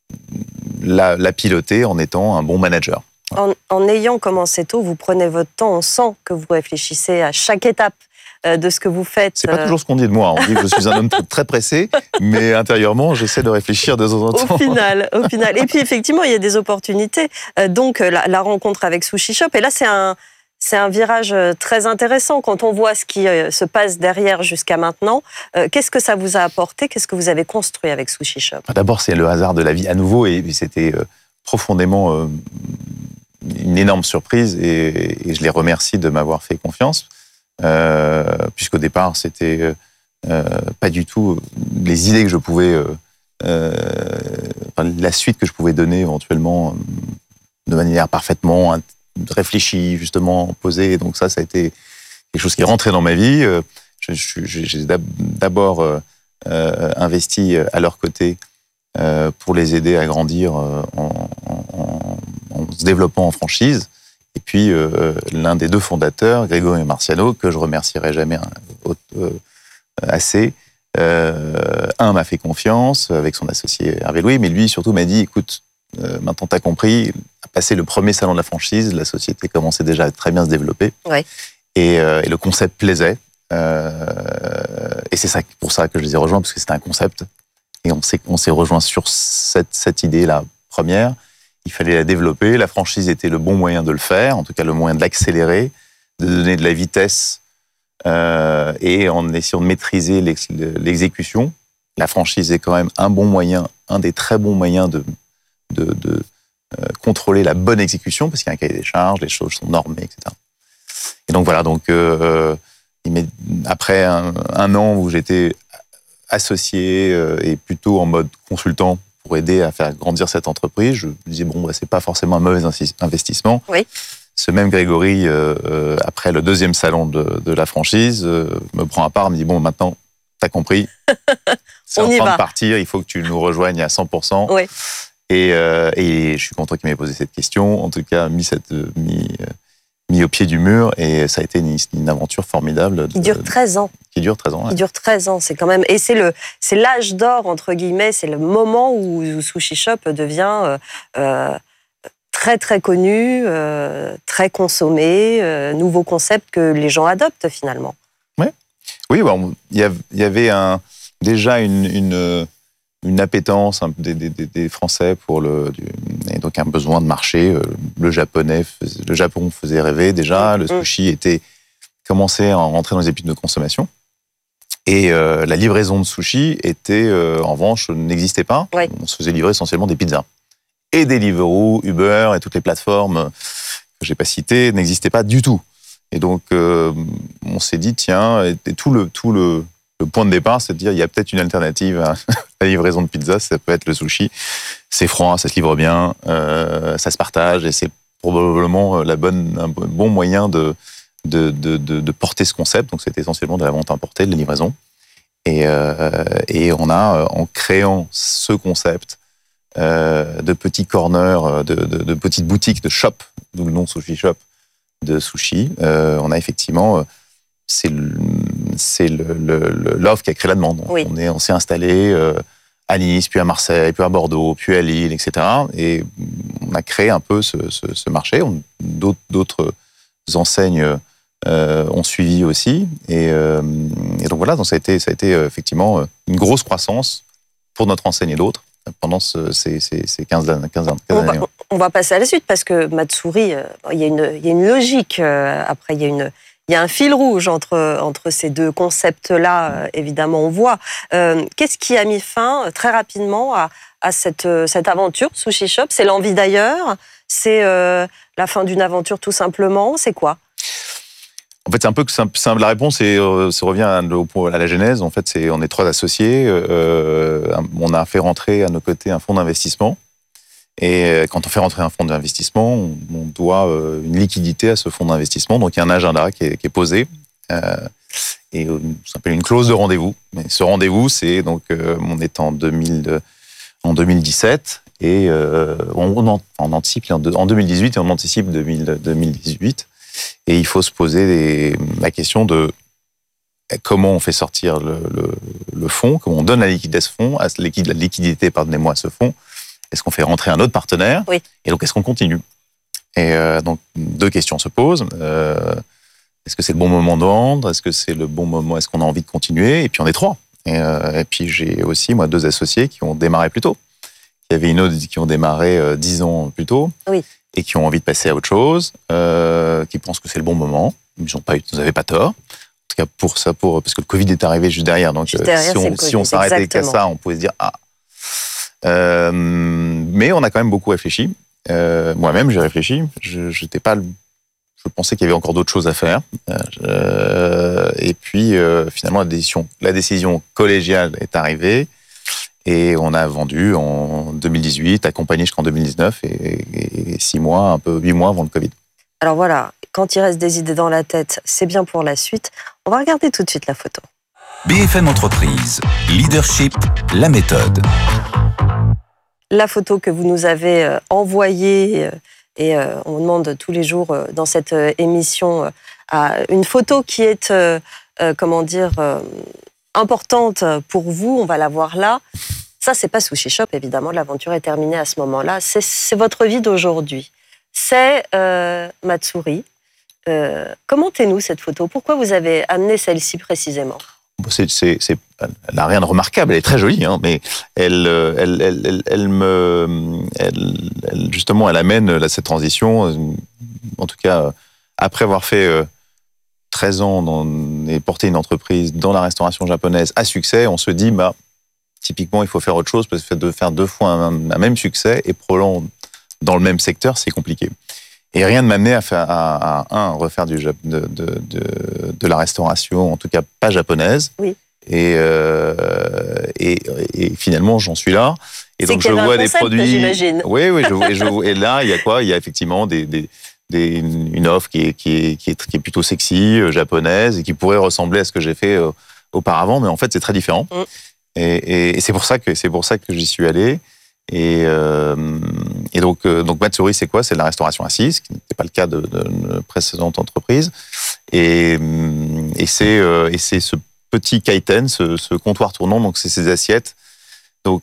la, la piloter en étant un bon manager.
En, en ayant commencé tôt, vous prenez votre temps, on sent que vous réfléchissez à chaque étape de ce que vous faites.
C'est pas toujours ce qu'on dit de moi. On dit que je suis un homme très pressé, mais intérieurement, j'essaie de réfléchir de temps en temps.
Au final, au final. Et puis effectivement, il y a des opportunités. Donc la, la rencontre avec Sushi Shop, et là c'est un... C'est un virage très intéressant quand on voit ce qui se passe derrière jusqu'à maintenant. Qu'est-ce que ça vous a apporté? Qu'est-ce que vous avez construit avec Sushi Shop?
D'abord, c'est le hasard de la vie à nouveau et c'était profondément une énorme surprise et je les remercie de m'avoir fait confiance euh, puisqu'au départ, c'était euh, pas du tout les idées que je pouvais, euh, enfin, la suite que je pouvais donner éventuellement de manière parfaitement réfléchi, justement, posé. Donc ça, ça a été quelque chose qui est rentré dans ma vie. J'ai d'abord euh, investi à leur côté euh, pour les aider à grandir en, en, en se développant en franchise. Et puis, euh, l'un des deux fondateurs, Grégory Marciano, que je remercierai jamais euh, assez, euh, un m'a fait confiance avec son associé Hervé Louis, mais lui, surtout, m'a dit, écoute, Euh, maintenant, tu as compris, à passer le premier salon de la franchise, la société commençait déjà à très bien se développer.
Ouais.
Et, euh, et le concept plaisait. Euh, et c'est ça, pour ça que je les ai rejoints, parce que c'était un concept. Et on s'est, on s'est rejoints sur cette, cette idée-là première. Il fallait la développer. La franchise était le bon moyen de le faire, en tout cas le moyen de l'accélérer, de donner de la vitesse euh, et en essayant de maîtriser l'ex, l'exécution. La franchise est quand même un bon moyen, un des très bons moyens de de, de euh, contrôler la bonne exécution, parce qu'il y a un cahier des charges, les choses sont normées, et cetera. Et donc voilà, donc, euh, après un, un an où j'étais associé euh, et plutôt en mode consultant pour aider à faire grandir cette entreprise, je me disais, bon, bah, c'est pas forcément un mauvais investissement.
Oui.
Ce même Grégory, euh, après le deuxième salon de, de la franchise, euh, me prend à part, me dit, bon, maintenant, t'as compris, c'est en train de partir, il faut que tu nous rejoignes à cent pour cent.
Oui.
Et, euh, et je suis content qu'il m'ait posé cette question, en tout cas mis, cette, mis, mis au pied du mur, et ça a été une, une aventure formidable.
Qui dure treize ans.
Qui dure treize ans.
Qui
ouais.
dure treize ans, c'est quand même... Et c'est, le, c'est l'âge d'or, entre guillemets, c'est le moment où, où Sushi Shop devient euh, euh, très très connu, euh, très consommé, euh, nouveau concept que les gens adoptent finalement.
Ouais. Oui, bon, il y avait un, déjà une... une une appétence des, des, des Français pour le, du, et donc un besoin de marché. Le japonais, le Japon faisait rêver déjà. Le sushi était commençait à rentrer dans les habitudes de consommation. Et euh, la livraison de sushi était, euh, en revanche, n'existait pas.
Oui.
On se faisait livrer essentiellement des pizzas. Et Deliveroo, Uber et toutes les plateformes que j'ai pas citées n'existaient pas du tout. Et donc, euh, on s'est dit, tiens, et, et tout le tout le Le point de départ, c'est de dire il y a peut-être une alternative à la livraison de pizza, ça peut être le sushi. C'est froid, ça se livre bien, euh, ça se partage et c'est probablement la bonne, un bon moyen de, de, de, de, de porter ce concept. Donc c'était essentiellement de la vente importée, de la livraison. Et, euh, et on a, en créant ce concept euh, de petits corners, de, de, de petites boutiques, de shop, d'où le nom Sushi Shop, de sushi, euh, on a effectivement... c'est le, c'est le, le, l'offre qui a créé la demande.
Oui.
On, est, on s'est installé euh, à Nice, puis à Marseille, puis à Bordeaux, puis à Lille, et cetera. Et on a créé un peu ce, ce, ce marché. On, d'autres, d'autres enseignes euh, ont suivi aussi. Et, euh, et donc voilà, donc ça a été, ça a été effectivement une grosse croissance pour notre enseigne et d'autres pendant ce, ces, ces, ces quinze, quinze, quinze
on
années.
Va, on va passer à la suite parce que Matsuri, euh, il y a une, il y a une logique. Euh, après, il y a une Il y a un fil rouge entre, entre ces deux concepts-là, euh, évidemment, on voit. Euh, qu'est-ce qui a mis fin, euh, très rapidement, à, à cette, euh, cette aventure, Sushi Shop? C'est l'envie d'ailleurs? C'est euh, la fin d'une aventure, tout simplement? C'est quoi?
En fait, c'est un peu simple. simple. La réponse, c'est, euh, ça revient à, à la genèse. En fait, c'est, on est trois associés. Euh, on a fait rentrer à nos côtés un fonds d'investissement. Et quand on fait rentrer un fonds d'investissement, on, on doit euh, une liquidité à ce fonds d'investissement. Donc, il y a un agenda qui est, qui est posé. Euh, et euh, ça s'appelle une clause de rendez-vous. Mais ce rendez-vous, c'est donc, euh, on est en, deux mille, en deux mille dix-sept. Et euh, on, on, on anticipe en, en deux mille dix-huit et on anticipe deux mille, deux mille dix-huit. Et il faut se poser des, la question de comment on fait sortir le, le, le fonds, comment on donne la liquidité à ce fonds, à la liquidité, pardonnez-moi, à ce fonds. Est-ce qu'on fait rentrer un autre partenaire?
Oui.
Et donc, est-ce qu'on continue? Et euh, donc, deux questions se posent. Euh, est-ce que c'est le bon moment de vendre? Est-ce que c'est le bon moment? Est-ce qu'on a envie de continuer? Et puis, on est trois. Et, euh, et puis, j'ai aussi, moi, deux associés qui ont démarré plus tôt. Il y avait une autre qui ont démarré euh, dix ans plus tôt.
Oui.
et qui ont envie de passer à autre chose, euh, qui pensent que c'est le bon moment. Ils n'ont pas, ils n'avaient pas tort. En tout cas, pour ça, pour, parce que le Covid est arrivé juste derrière. Donc,
juste derrière,
si, on, si on s'arrêtait qu'à ça, on pouvait se dire ah. Euh, mais on a quand même beaucoup réfléchi. Euh, moi-même, j'ai réfléchi. Je, j'étais pas, je pensais qu'il y avait encore d'autres choses à faire. Euh, et puis, euh, finalement, la décision, la décision collégiale est arrivée. Et on a vendu en deux mille dix-huit, accompagné jusqu'en deux mille dix-neuf, et, et six mois, un peu huit mois avant le Covid.
Alors voilà, quand il reste des idées dans la tête, c'est bien pour la suite. On va regarder tout de suite la photo.
B F M Entreprise, leadership, la méthode.
La photo que vous nous avez envoyée, et on demande tous les jours dans cette émission une photo qui est, comment dire, importante pour vous. On va la voir là. Ça, c'est pas Sushi Shop, évidemment. L'aventure est terminée à ce moment-là. C'est, c'est votre vie d'aujourd'hui. C'est euh, Matsuri. Euh, commentez-nous cette photo. Pourquoi vous avez amené celle-ci précisément ?
C'est, c'est, c'est, elle n'a rien de remarquable, elle est très jolie, hein, mais elle, elle, elle, elle, elle me, elle, elle, justement, elle amène là, cette transition. En tout cas, après avoir fait treize ans dans, et porté une entreprise dans la restauration japonaise à succès, on se dit, bah, typiquement, il faut faire autre chose, parce que de faire deux fois un, un même succès et probablement dans le même secteur, c'est compliqué. Et rien ne m'amenait à, faire, à, à un, refaire du, de, de, de, de la restauration, en tout cas pas japonaise.
Oui.
Et, euh, et, et finalement, j'en suis là. Et
c'est
donc, je vois
un
des
concept,
produits.
J'imagine.
Oui, oui. Je, et, je, et là, il y a quoi ? Il y a effectivement des, des, des, une offre qui est, qui, est, qui, est, qui est plutôt sexy, euh, japonaise, et qui pourrait ressembler à ce que j'ai fait euh, auparavant, mais en fait, c'est très différent. Mm. Et, et, et c'est pour ça que c'est pour ça que j'y suis allé. Et, euh, et donc, euh, donc Matsuri, c'est quoi ? C'est de la restauration assise, ce qui n'était pas le cas de, de, de précédente entreprise. Et, et, c'est, euh, et c'est ce petit kaiten, ce, ce comptoir tournant, donc c'est ces assiettes. Donc,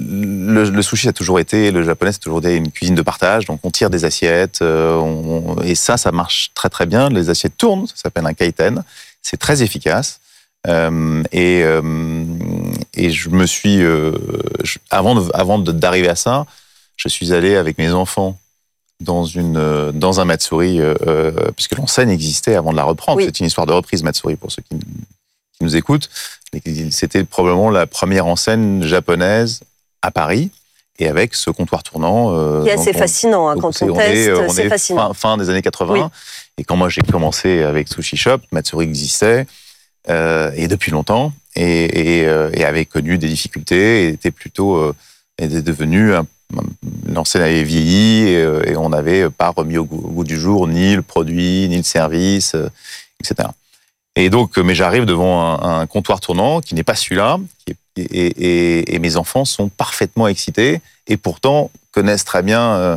le, le sushi a toujours été, le japonais, c'est toujours été une cuisine de partage. Donc, on tire des assiettes, euh, on, et ça, ça marche très très bien. Les assiettes tournent, ça s'appelle un kaiten. C'est très efficace. Euh, et, euh, et je me suis, euh, je, avant, de, avant de, d'arriver à ça, je suis allé avec mes enfants dans, une, dans un Matsuri, euh, puisque l'enseigne existait avant de la reprendre. Oui. C'est une histoire de reprise Matsuri pour ceux qui, qui nous écoutent. C'était probablement la première enseigne japonaise à Paris, et avec ce comptoir tournant. Euh,
qui est assez on, fascinant, hein, quand on, on teste, est, on c'est est fascinant. Fin,
fin des années quatre-vingts, oui. Et quand moi j'ai commencé avec Sushi Shop, Matsuri existait. Euh, et depuis longtemps, et, et, euh, et avait connu des difficultés, et était plutôt euh, était devenu un, l'enseigne avait vieilli, et, et on n'avait pas remis au goût, au goût du jour ni le produit, ni le service, euh, et cetera. Et donc, mais j'arrive devant un, un comptoir tournant qui n'est pas celui-là, qui est, et, et, et mes enfants sont parfaitement excités, et pourtant connaissent très bien euh,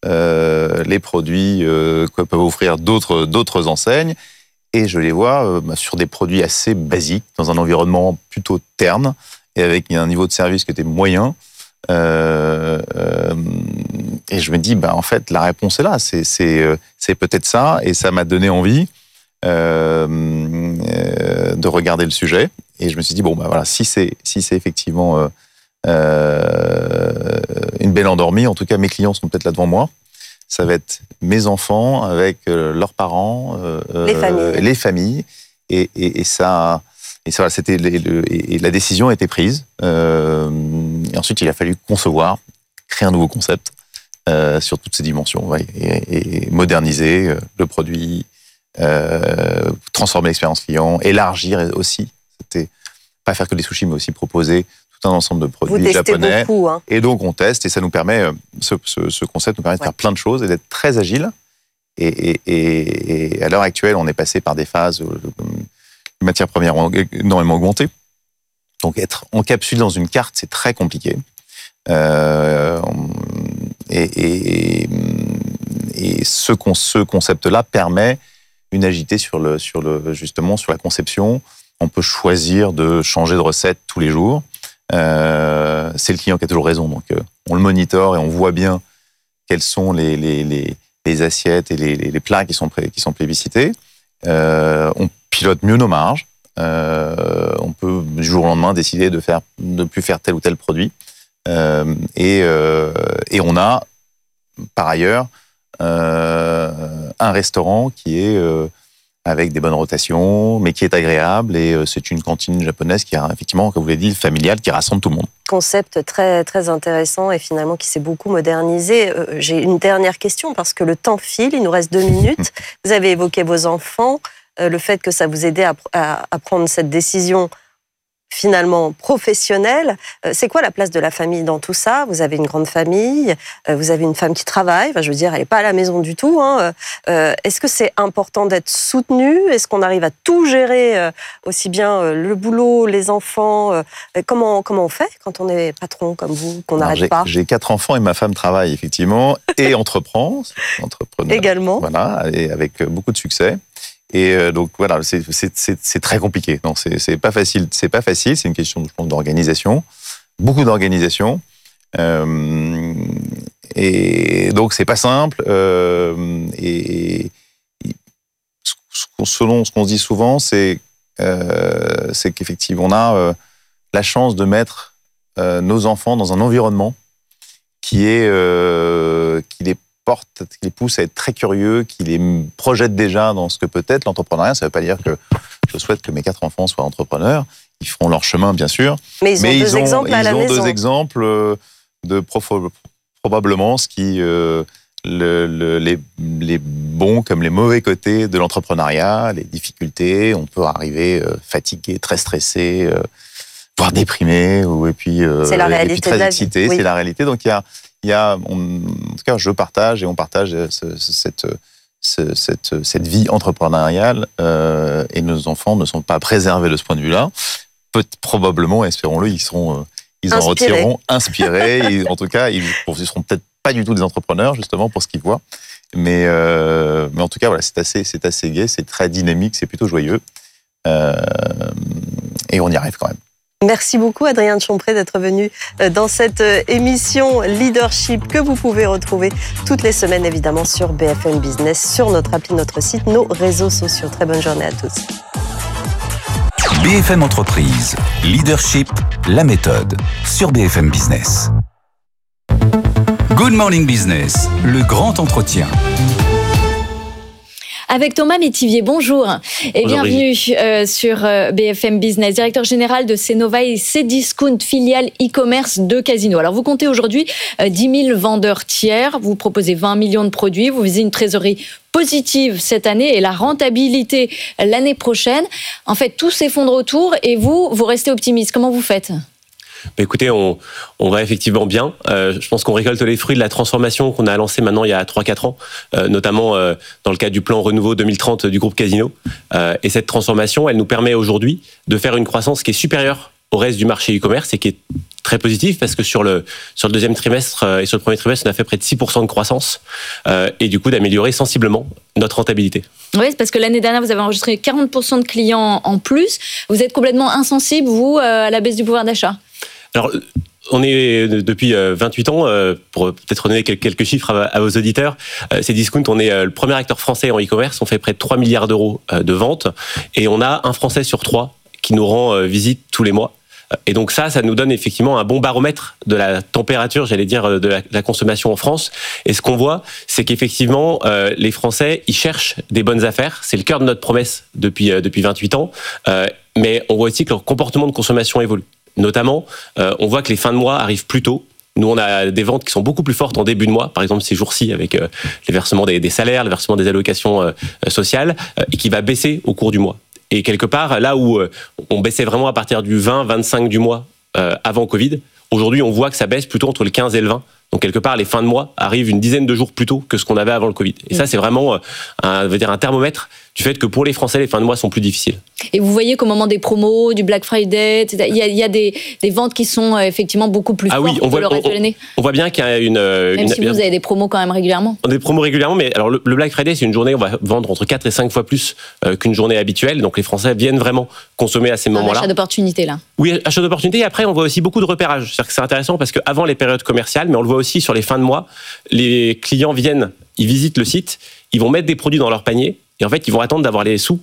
euh, les produits euh, que peuvent offrir d'autres d'autres enseignes. Et je les vois euh, sur des produits assez basiques, dans un environnement plutôt terne, et avec un niveau de service qui était moyen. Euh, euh, et je me dis, bah, en fait, la réponse est là. C'est, c'est, euh, c'est peut-être ça. Et ça m'a donné envie euh, euh, de regarder le sujet. Et je me suis dit, bon, bah, voilà, si c'est, si c'est effectivement euh, euh, une belle endormie, en tout cas, mes clients sont peut-être là devant moi. Ça va être mes enfants avec euh, leurs parents, euh,
les familles,
les familles, et, et, et ça, et ça, c'était les, le, et la décision a été prise. Euh, et ensuite, il a fallu concevoir, créer un nouveau concept euh, sur toutes ces dimensions, ouais, et, et moderniser le produit, euh, transformer l'expérience client, élargir aussi. C'était pas faire que des sushis, mais aussi proposer tout un ensemble de produits japonais.
Beaucoup, hein.
Et donc, on teste, et ça nous permet, ce, ce, ce concept nous permet de ouais. faire plein de choses et d'être très agile. Et, et, et, et à l'heure actuelle, on est passé par des phases où les matières premières ont énormément augmenté. Donc, être encapsulé dans une carte, c'est très compliqué. Euh, et, et, et ce, ce concept-là permet une agilité sur le, sur le, justement sur la conception. On peut choisir de changer de recette tous les jours. Euh, c'est le client qui a toujours raison, donc euh, on le monitore et on voit bien quelles sont les, les, les, les assiettes et les, les plats qui sont, pré, qui sont plébiscités. Euh, on pilote mieux nos marges. Euh, on peut du jour au lendemain décider de faire, de plus faire tel ou tel produit. Euh, et, euh, et on a par ailleurs euh, un restaurant qui est euh, avec des bonnes rotations, mais qui est agréable. Et euh, c'est une cantine japonaise qui a effectivement, comme vous l'avez dit, familiale, qui rassemble tout le monde.
Concept très, très intéressant et finalement qui s'est beaucoup modernisé. Euh, j'ai une dernière question parce que le temps file, il nous reste deux minutes. Vous avez évoqué vos enfants, euh, le fait que ça vous aidait à, à, à prendre cette décision finalement professionnelle. Euh, c'est quoi la place de la famille dans tout ça? Vous avez une grande famille, euh, vous avez une femme qui travaille, enfin, je veux dire, elle n'est pas à la maison du tout. Hein. Euh, est-ce que c'est important d'être soutenu? Est-ce qu'on arrive à tout gérer, euh, aussi bien euh, le boulot, les enfants? euh, comment, comment on fait quand on est patron comme vous, qu'on n'arrête pas?
J'ai quatre enfants et ma femme travaille effectivement et entreprend, entrepreneur
également.
Voilà, et avec beaucoup de succès. Et euh, donc voilà, c'est, c'est, c'est, c'est très compliqué. Non, c'est, c'est pas facile. C'est pas facile. C'est une question, je pense, d'organisation, beaucoup d'organisation. Euh, et donc c'est pas simple. Euh, et, et selon ce qu'on se dit souvent, c'est euh, c'est qu'effectivement on a euh, la chance de mettre euh, nos enfants dans un environnement qui est euh, qui les porte, qui les pousse à être très curieux, qui les projette déjà dans ce que peut être l'entrepreneuriat. Ça ne veut pas dire que je souhaite que mes quatre enfants soient entrepreneurs. Ils feront leur chemin, bien sûr.
Mais ils ont
Mais
deux
ils ont,
exemples à
ils
la
ont
maison.
deux exemples de profo- probablement ce qui euh, le, le, les, les bons comme les mauvais côtés de l'entrepreneuriat, les difficultés. On peut arriver euh, fatigué, très stressé, euh, voire déprimé, ou et puis, euh,
c'est la
et
réalité
puis très
de la
excité.
vie. Oui.
C'est la réalité. Donc il y a Il y a, on, en tout cas, je partage et on partage ce, ce, cette, ce, cette, cette vie entrepreneuriale euh, et nos enfants ne sont pas préservés de ce point de vue-là. Peut, probablement, espérons-le, ils seront, ils en
Inspirés.
retireront inspirés. Et, en tout cas, ils, ils seront peut-être pas du tout des entrepreneurs justement pour ce qu'ils voient. Mais, euh, mais en tout cas, voilà, c'est assez, c'est assez gai, c'est très dynamique, c'est plutôt joyeux euh, et on y arrive quand même.
Merci beaucoup Adrien de Chompré d'être venu dans cette émission Leadership que vous pouvez retrouver toutes les semaines évidemment sur B F M Business, sur notre appli, notre site, nos réseaux sociaux. Très bonne journée à tous.
B F M Entreprise, Leadership, la méthode, sur B F M Business. Good Morning Business, le grand entretien.
Avec Thomas Métivier, bonjour et
bonjour,
bienvenue euh, sur euh, B F M Business, directeur général de Cnova et Cdiscount, filiale e-commerce de Casino. Alors vous comptez aujourd'hui euh, dix mille vendeurs tiers, vous proposez vingt millions de produits, vous visez une trésorerie positive cette année et la rentabilité l'année prochaine. En fait, tout s'effondre autour et vous, vous restez optimiste. Comment vous faites ?
Bah écoutez, on, on va effectivement bien. Euh, je pense qu'on récolte les fruits de la transformation qu'on a lancée maintenant il y a trois quatre ans, euh, notamment euh, dans le cadre du plan Renouveau deux mille trente du groupe Casino. Euh, et cette transformation, elle nous permet aujourd'hui de faire une croissance qui est supérieure au reste du marché e-commerce et qui est très positive parce que sur le, sur le deuxième trimestre et sur le premier trimestre, on a fait près de six pour cent de croissance euh, et du coup d'améliorer sensiblement notre rentabilité.
Oui, c'est parce que l'année dernière, vous avez enregistré quarante pour cent de clients en plus. Vous êtes complètement insensible, vous, à la baisse du pouvoir d'achat.
Alors, on est depuis vingt-huit ans, pour peut-être donner quelques chiffres à vos auditeurs, Cdiscount, on est le premier acteur français en e-commerce, on fait près de trois milliards d'euros de ventes et on a un Français sur trois qui nous rend visite tous les mois. Et donc ça, ça nous donne effectivement un bon baromètre de la température, j'allais dire, de la, de la consommation en France. Et ce qu'on voit, c'est qu'effectivement, euh, les Français, ils cherchent des bonnes affaires. C'est le cœur de notre promesse depuis, euh, depuis vingt-huit ans. Euh, mais on voit aussi que leur comportement de consommation évolue. Notamment, euh, on voit que les fins de mois arrivent plus tôt. Nous, on a des ventes qui sont beaucoup plus fortes en début de mois, par exemple ces jours-ci, avec euh, les versements des, des salaires, le versement des allocations euh, sociales, euh, et qui va baisser au cours du mois. Et quelque part, là où euh, on baissait vraiment à partir du vingt vingt-cinq du mois euh, avant Covid, aujourd'hui, on voit que ça baisse plutôt entre le quinze et le vingt. Donc, quelque part, les fins de mois arrivent une dizaine de jours plus tôt que ce qu'on avait avant le Covid. Et ça, c'est vraiment un, on va dire un thermomètre du fait que pour les Français, les fins de mois sont plus difficiles.
Et vous voyez qu'au moment des promos, du Black Friday, et cetera, il y a, il y a des, des ventes qui sont euh, effectivement beaucoup plus
ah
fortes
oui, on
que
voit,
le reste
on,
de l'année.
On voit bien qu'il y a une...
Même
une,
si vous avez des promos quand même régulièrement.
On a des promos régulièrement, mais alors le, le Black Friday, c'est une journée où on va vendre entre quatre et cinq fois plus euh, qu'une journée habituelle. Donc les Français viennent vraiment consommer à ces moments-là.
Un achat d'opportunité, là.
Oui, achat d'opportunité. Et après, on voit aussi beaucoup de repérage. C'est-à-dire que c'est intéressant parce qu'avant les périodes commerciales, mais on le voit aussi sur les fins de mois, les clients viennent, ils visitent le site, ils vont mettre des produits dans leur panier et en fait, ils vont attendre d'avoir les sous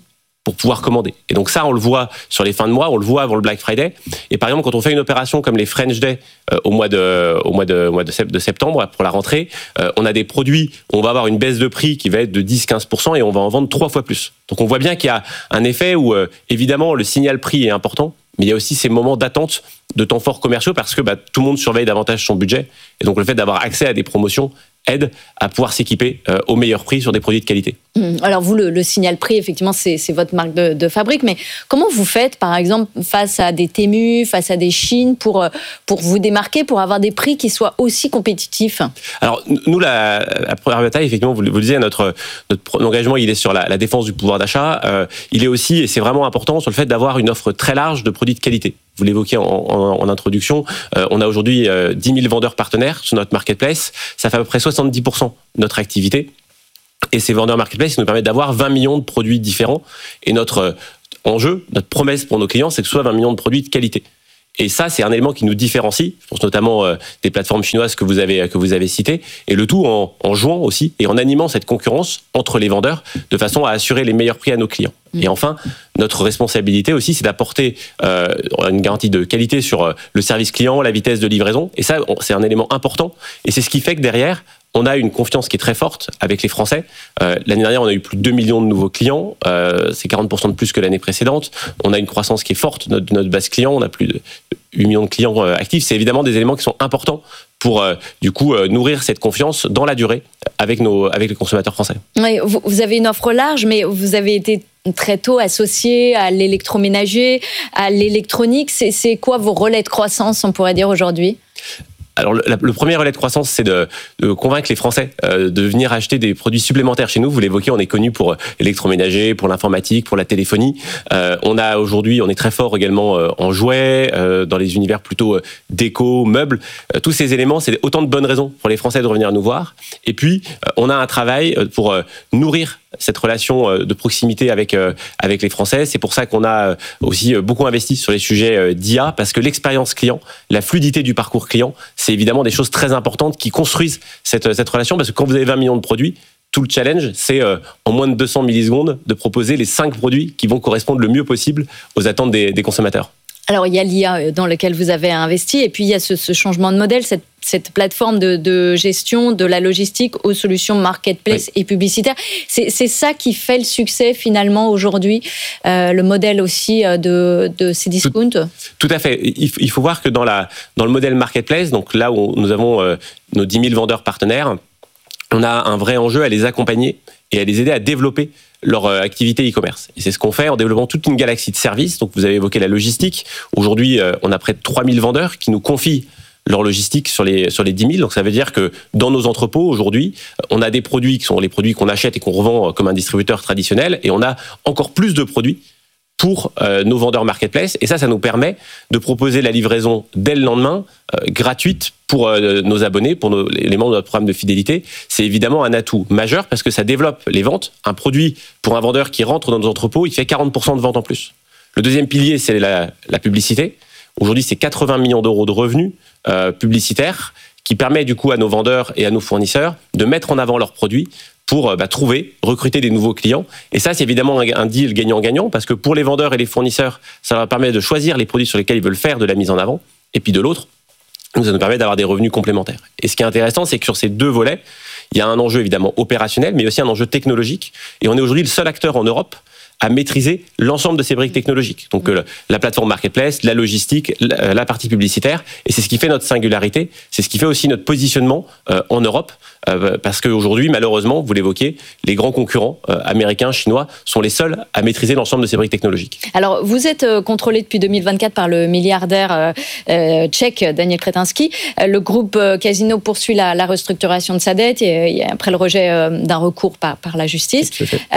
pour pouvoir commander. Et donc ça, on le voit sur les fins de mois, on le voit avant le Black Friday. Et par exemple, quand on fait une opération comme les French Day euh, au mois de au mois de, au mois de, de septembre pour la rentrée, euh, on a des produits où on va avoir une baisse de prix qui va être de dix à quinze pour cent et on va en vendre trois fois plus. Donc on voit bien qu'il y a un effet où euh, évidemment le signal prix est important, mais il y a aussi ces moments d'attente de temps forts commerciaux parce que bah, tout le monde surveille davantage son budget. Et donc le fait d'avoir accès à des promotions aide à pouvoir s'équiper euh, au meilleur prix sur des produits de qualité.
Alors vous, le, le signal prix, effectivement, c'est, c'est votre marque de, de fabrique, mais comment vous faites, par exemple, face à des Temu, face à des Chine, pour, pour vous démarquer, pour avoir des prix qui soient aussi compétitifs?
Alors, nous, la, la première bataille, effectivement, vous, vous le disiez, notre, notre engagement, il est sur la, la défense du pouvoir d'achat. Euh, il est aussi, et c'est vraiment important, sur le fait d'avoir une offre très large de produits de qualité. Vous l'évoquiez en, en, en introduction, euh, on a aujourd'hui euh, dix mille vendeurs partenaires sur notre marketplace. Ça fait à peu près soixante-dix pour cent de notre activité. Et ces vendeurs marketplace nous permettent d'avoir vingt millions de produits différents. Et notre euh, enjeu, notre promesse pour nos clients, c'est que ce soit vingt millions de produits de qualité. Et ça, c'est un élément qui nous différencie. Je pense notamment euh, des plateformes chinoises que vous avez que vous avez citées. Et le tout en, en jouant aussi et en animant cette concurrence entre les vendeurs de façon à assurer les meilleurs prix à nos clients. Mmh. Et enfin, notre responsabilité aussi, c'est d'apporter euh, une garantie de qualité sur euh, le service client, la vitesse de livraison. Et ça, on, c'est un élément important. Et c'est ce qui fait que derrière, on a une confiance qui est très forte avec les Français. Euh, l'année dernière, on a eu plus de deux millions de nouveaux clients. Euh, c'est quarante pour cent de plus que l'année précédente. On a une croissance qui est forte de notre, notre base client. On a plus de huit millions de clients euh, actifs. C'est évidemment des éléments qui sont importants pour, euh, du coup, euh, nourrir cette confiance dans la durée avec, nos, avec les consommateurs français.
Oui, vous, vous avez une offre large, mais vous avez été très tôt associé à l'électroménager, à l'électronique. C'est, c'est quoi vos relais de croissance, on pourrait dire, aujourd'hui ?
Alors, le, le premier relais de croissance, c'est de, de convaincre les Français euh, de venir acheter des produits supplémentaires chez nous. Vous l'évoquez, on est connu pour l'électroménager, pour l'informatique, pour la téléphonie. Euh, on a aujourd'hui, on est très fort également euh, en jouets, euh, dans les univers plutôt euh, déco, meubles. Euh, tous ces éléments, c'est autant de bonnes raisons pour les Français de revenir nous voir. Et puis, euh, on a un travail pour euh, nourrir cette relation de proximité avec avec les Français. C'est pour ça qu'on a aussi beaucoup investi sur les sujets d'I A, parce que l'expérience client, la fluidité du parcours client, c'est évidemment des choses très importantes qui construisent cette cette relation, parce que quand vous avez vingt millions de produits, tout le challenge, c'est euh, en moins de deux cents millisecondes de proposer les cinq produits qui vont correspondre le mieux possible aux attentes des, des consommateurs.
Alors, il y a l'I A dans lequel vous avez investi, et puis il y a ce, ce changement de modèle, cette, cette plateforme de, de gestion de la logistique aux solutions marketplace oui. et publicitaires. C'est, c'est ça qui fait le succès finalement aujourd'hui, euh, le modèle aussi de, de Cdiscount.
Tout, tout à fait. Il, il faut voir que dans, la, dans le modèle marketplace, donc là où nous avons euh, nos dix mille vendeurs partenaires, on a un vrai enjeu à les accompagner et à les aider à développer leur activité e-commerce. Et c'est ce qu'on fait en développant toute une galaxie de services. Donc, vous avez évoqué la logistique. Aujourd'hui, on a près de trois mille vendeurs qui nous confient leur logistique sur les, sur les dix mille. Donc, ça veut dire que dans nos entrepôts, aujourd'hui, on a des produits qui sont les produits qu'on achète et qu'on revend comme un distributeur traditionnel. Et on a encore plus de produits pour euh, nos vendeurs marketplace. Et ça, ça nous permet de proposer la livraison dès le lendemain, euh, gratuite pour euh, nos abonnés, pour nos, les membres de notre programme de fidélité. C'est évidemment un atout majeur parce que ça développe les ventes. Un produit, pour un vendeur qui rentre dans nos entrepôts, il fait quarante pour cent de ventes en plus. Le deuxième pilier, c'est la, la publicité. Aujourd'hui, c'est quatre-vingts millions d'euros de revenus euh, publicitaires qui permet du coup à nos vendeurs et à nos fournisseurs de mettre en avant leurs produits pour bah, trouver, recruter des nouveaux clients. Et ça, c'est évidemment un, un deal gagnant-gagnant, parce que pour les vendeurs et les fournisseurs, ça leur permet de choisir les produits sur lesquels ils veulent faire de la mise en avant. Et puis de l'autre, ça nous permet d'avoir des revenus complémentaires. Et ce qui est intéressant, c'est que sur ces deux volets, il y a un enjeu évidemment opérationnel, mais aussi un enjeu technologique. Et on est aujourd'hui le seul acteur en Europe à maîtriser l'ensemble de ces briques technologiques. Donc euh, la plateforme marketplace, la logistique, la, la partie publicitaire. Et c'est ce qui fait notre singularité. C'est ce qui fait aussi notre positionnement euh, en Europe. Euh, parce qu'aujourd'hui, malheureusement, vous l'évoquez, les grands concurrents euh, américains, chinois, sont les seuls à maîtriser l'ensemble de ces briques technologiques.
Alors, vous êtes euh, contrôlé depuis deux mille vingt-quatre par le milliardaire euh, euh, tchèque Daniel Kretinsky. Euh, le groupe euh, Casino poursuit la, la restructuration de sa dette et, et après le rejet euh, d'un recours par, par la justice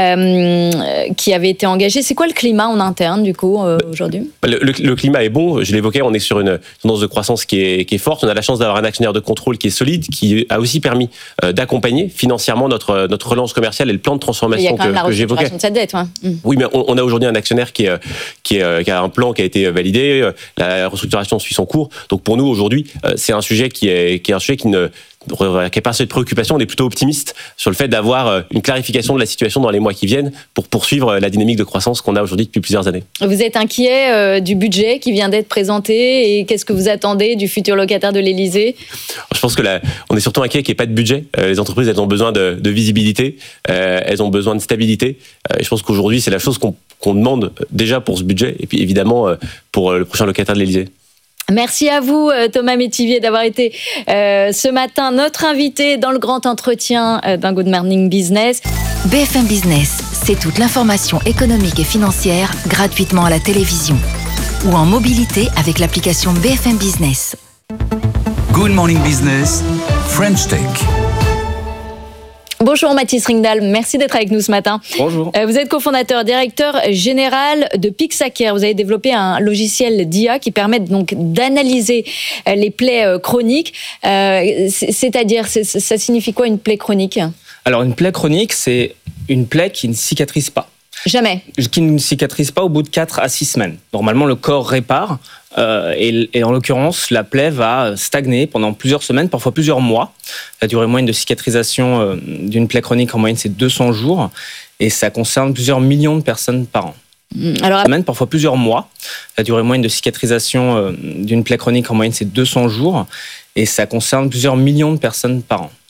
euh, qui avait été engagé. C'est quoi le climat en interne, du coup, euh, aujourd'hui ?
le, le, le climat est bon. Je l'évoquais, on est sur une tendance de croissance qui est, qui est forte. On a la chance d'avoir un actionnaire de contrôle qui est solide, qui a aussi permis euh, d'accompagner financièrement notre, notre relance commerciale et le plan de transformation que, que j'évoquais.
De cette dette, ouais. mmh.
Oui, mais on, on a aujourd'hui un actionnaire qui, est, qui, est, qui a un plan qui a été validé. La restructuration suit son cours. Donc pour nous, aujourd'hui, c'est un sujet qui est, qui est un sujet qui ne qui est pas cette préoccupation, on est plutôt optimiste sur le fait d'avoir une clarification de la situation dans les mois qui viennent pour poursuivre la dynamique de croissance qu'on a aujourd'hui depuis plusieurs années.
Vous êtes inquiet euh, du budget qui vient d'être présenté et qu'est-ce que vous attendez du futur locataire de l'Élysée ?
Je pense que là, on est surtout inquiet qu'il n'y ait pas de budget. Euh, les entreprises, elles ont besoin de, de visibilité, euh, elles ont besoin de stabilité. Euh, et je pense qu'aujourd'hui, c'est la chose qu'on, qu'on demande déjà pour ce budget et puis évidemment euh, pour le prochain locataire de l'Élysée.
Merci à vous, Thomas Métivier, d'avoir été euh, ce matin notre invité dans le grand entretien euh, d'un Good Morning Business.
B F M Business, c'est toute l'information économique et financière gratuitement à la télévision ou en mobilité avec l'application B F M Business.
Good Morning Business, French Tech.
Bonjour Mathis Ringdahl, merci d'être avec nous ce matin.
Bonjour.
Vous êtes cofondateur, directeur général de Pixacare. Vous avez développé un logiciel d'I A qui permet donc d'analyser les plaies chroniques. Euh, c'est-à-dire, c'est, ça signifie quoi une plaie chronique ?
Alors une plaie chronique, c'est une plaie qui ne cicatrise pas.
Jamais.
Qui ne cicatrise pas au bout de quatre à six semaines. Normalement, le corps répare euh, et, et en l'occurrence, la plaie va stagner pendant plusieurs semaines, parfois plusieurs mois. La durée moyenne de cicatrisation euh, d'une plaie chronique en moyenne, c'est deux cents jours et ça concerne plusieurs millions de personnes par an.
Alors,
semaines, parfois plusieurs mois. La durée moyenne de cicatrisation euh, d'une plaie chronique en moyenne, c'est deux cents jours et ça concerne plusieurs millions de personnes par an.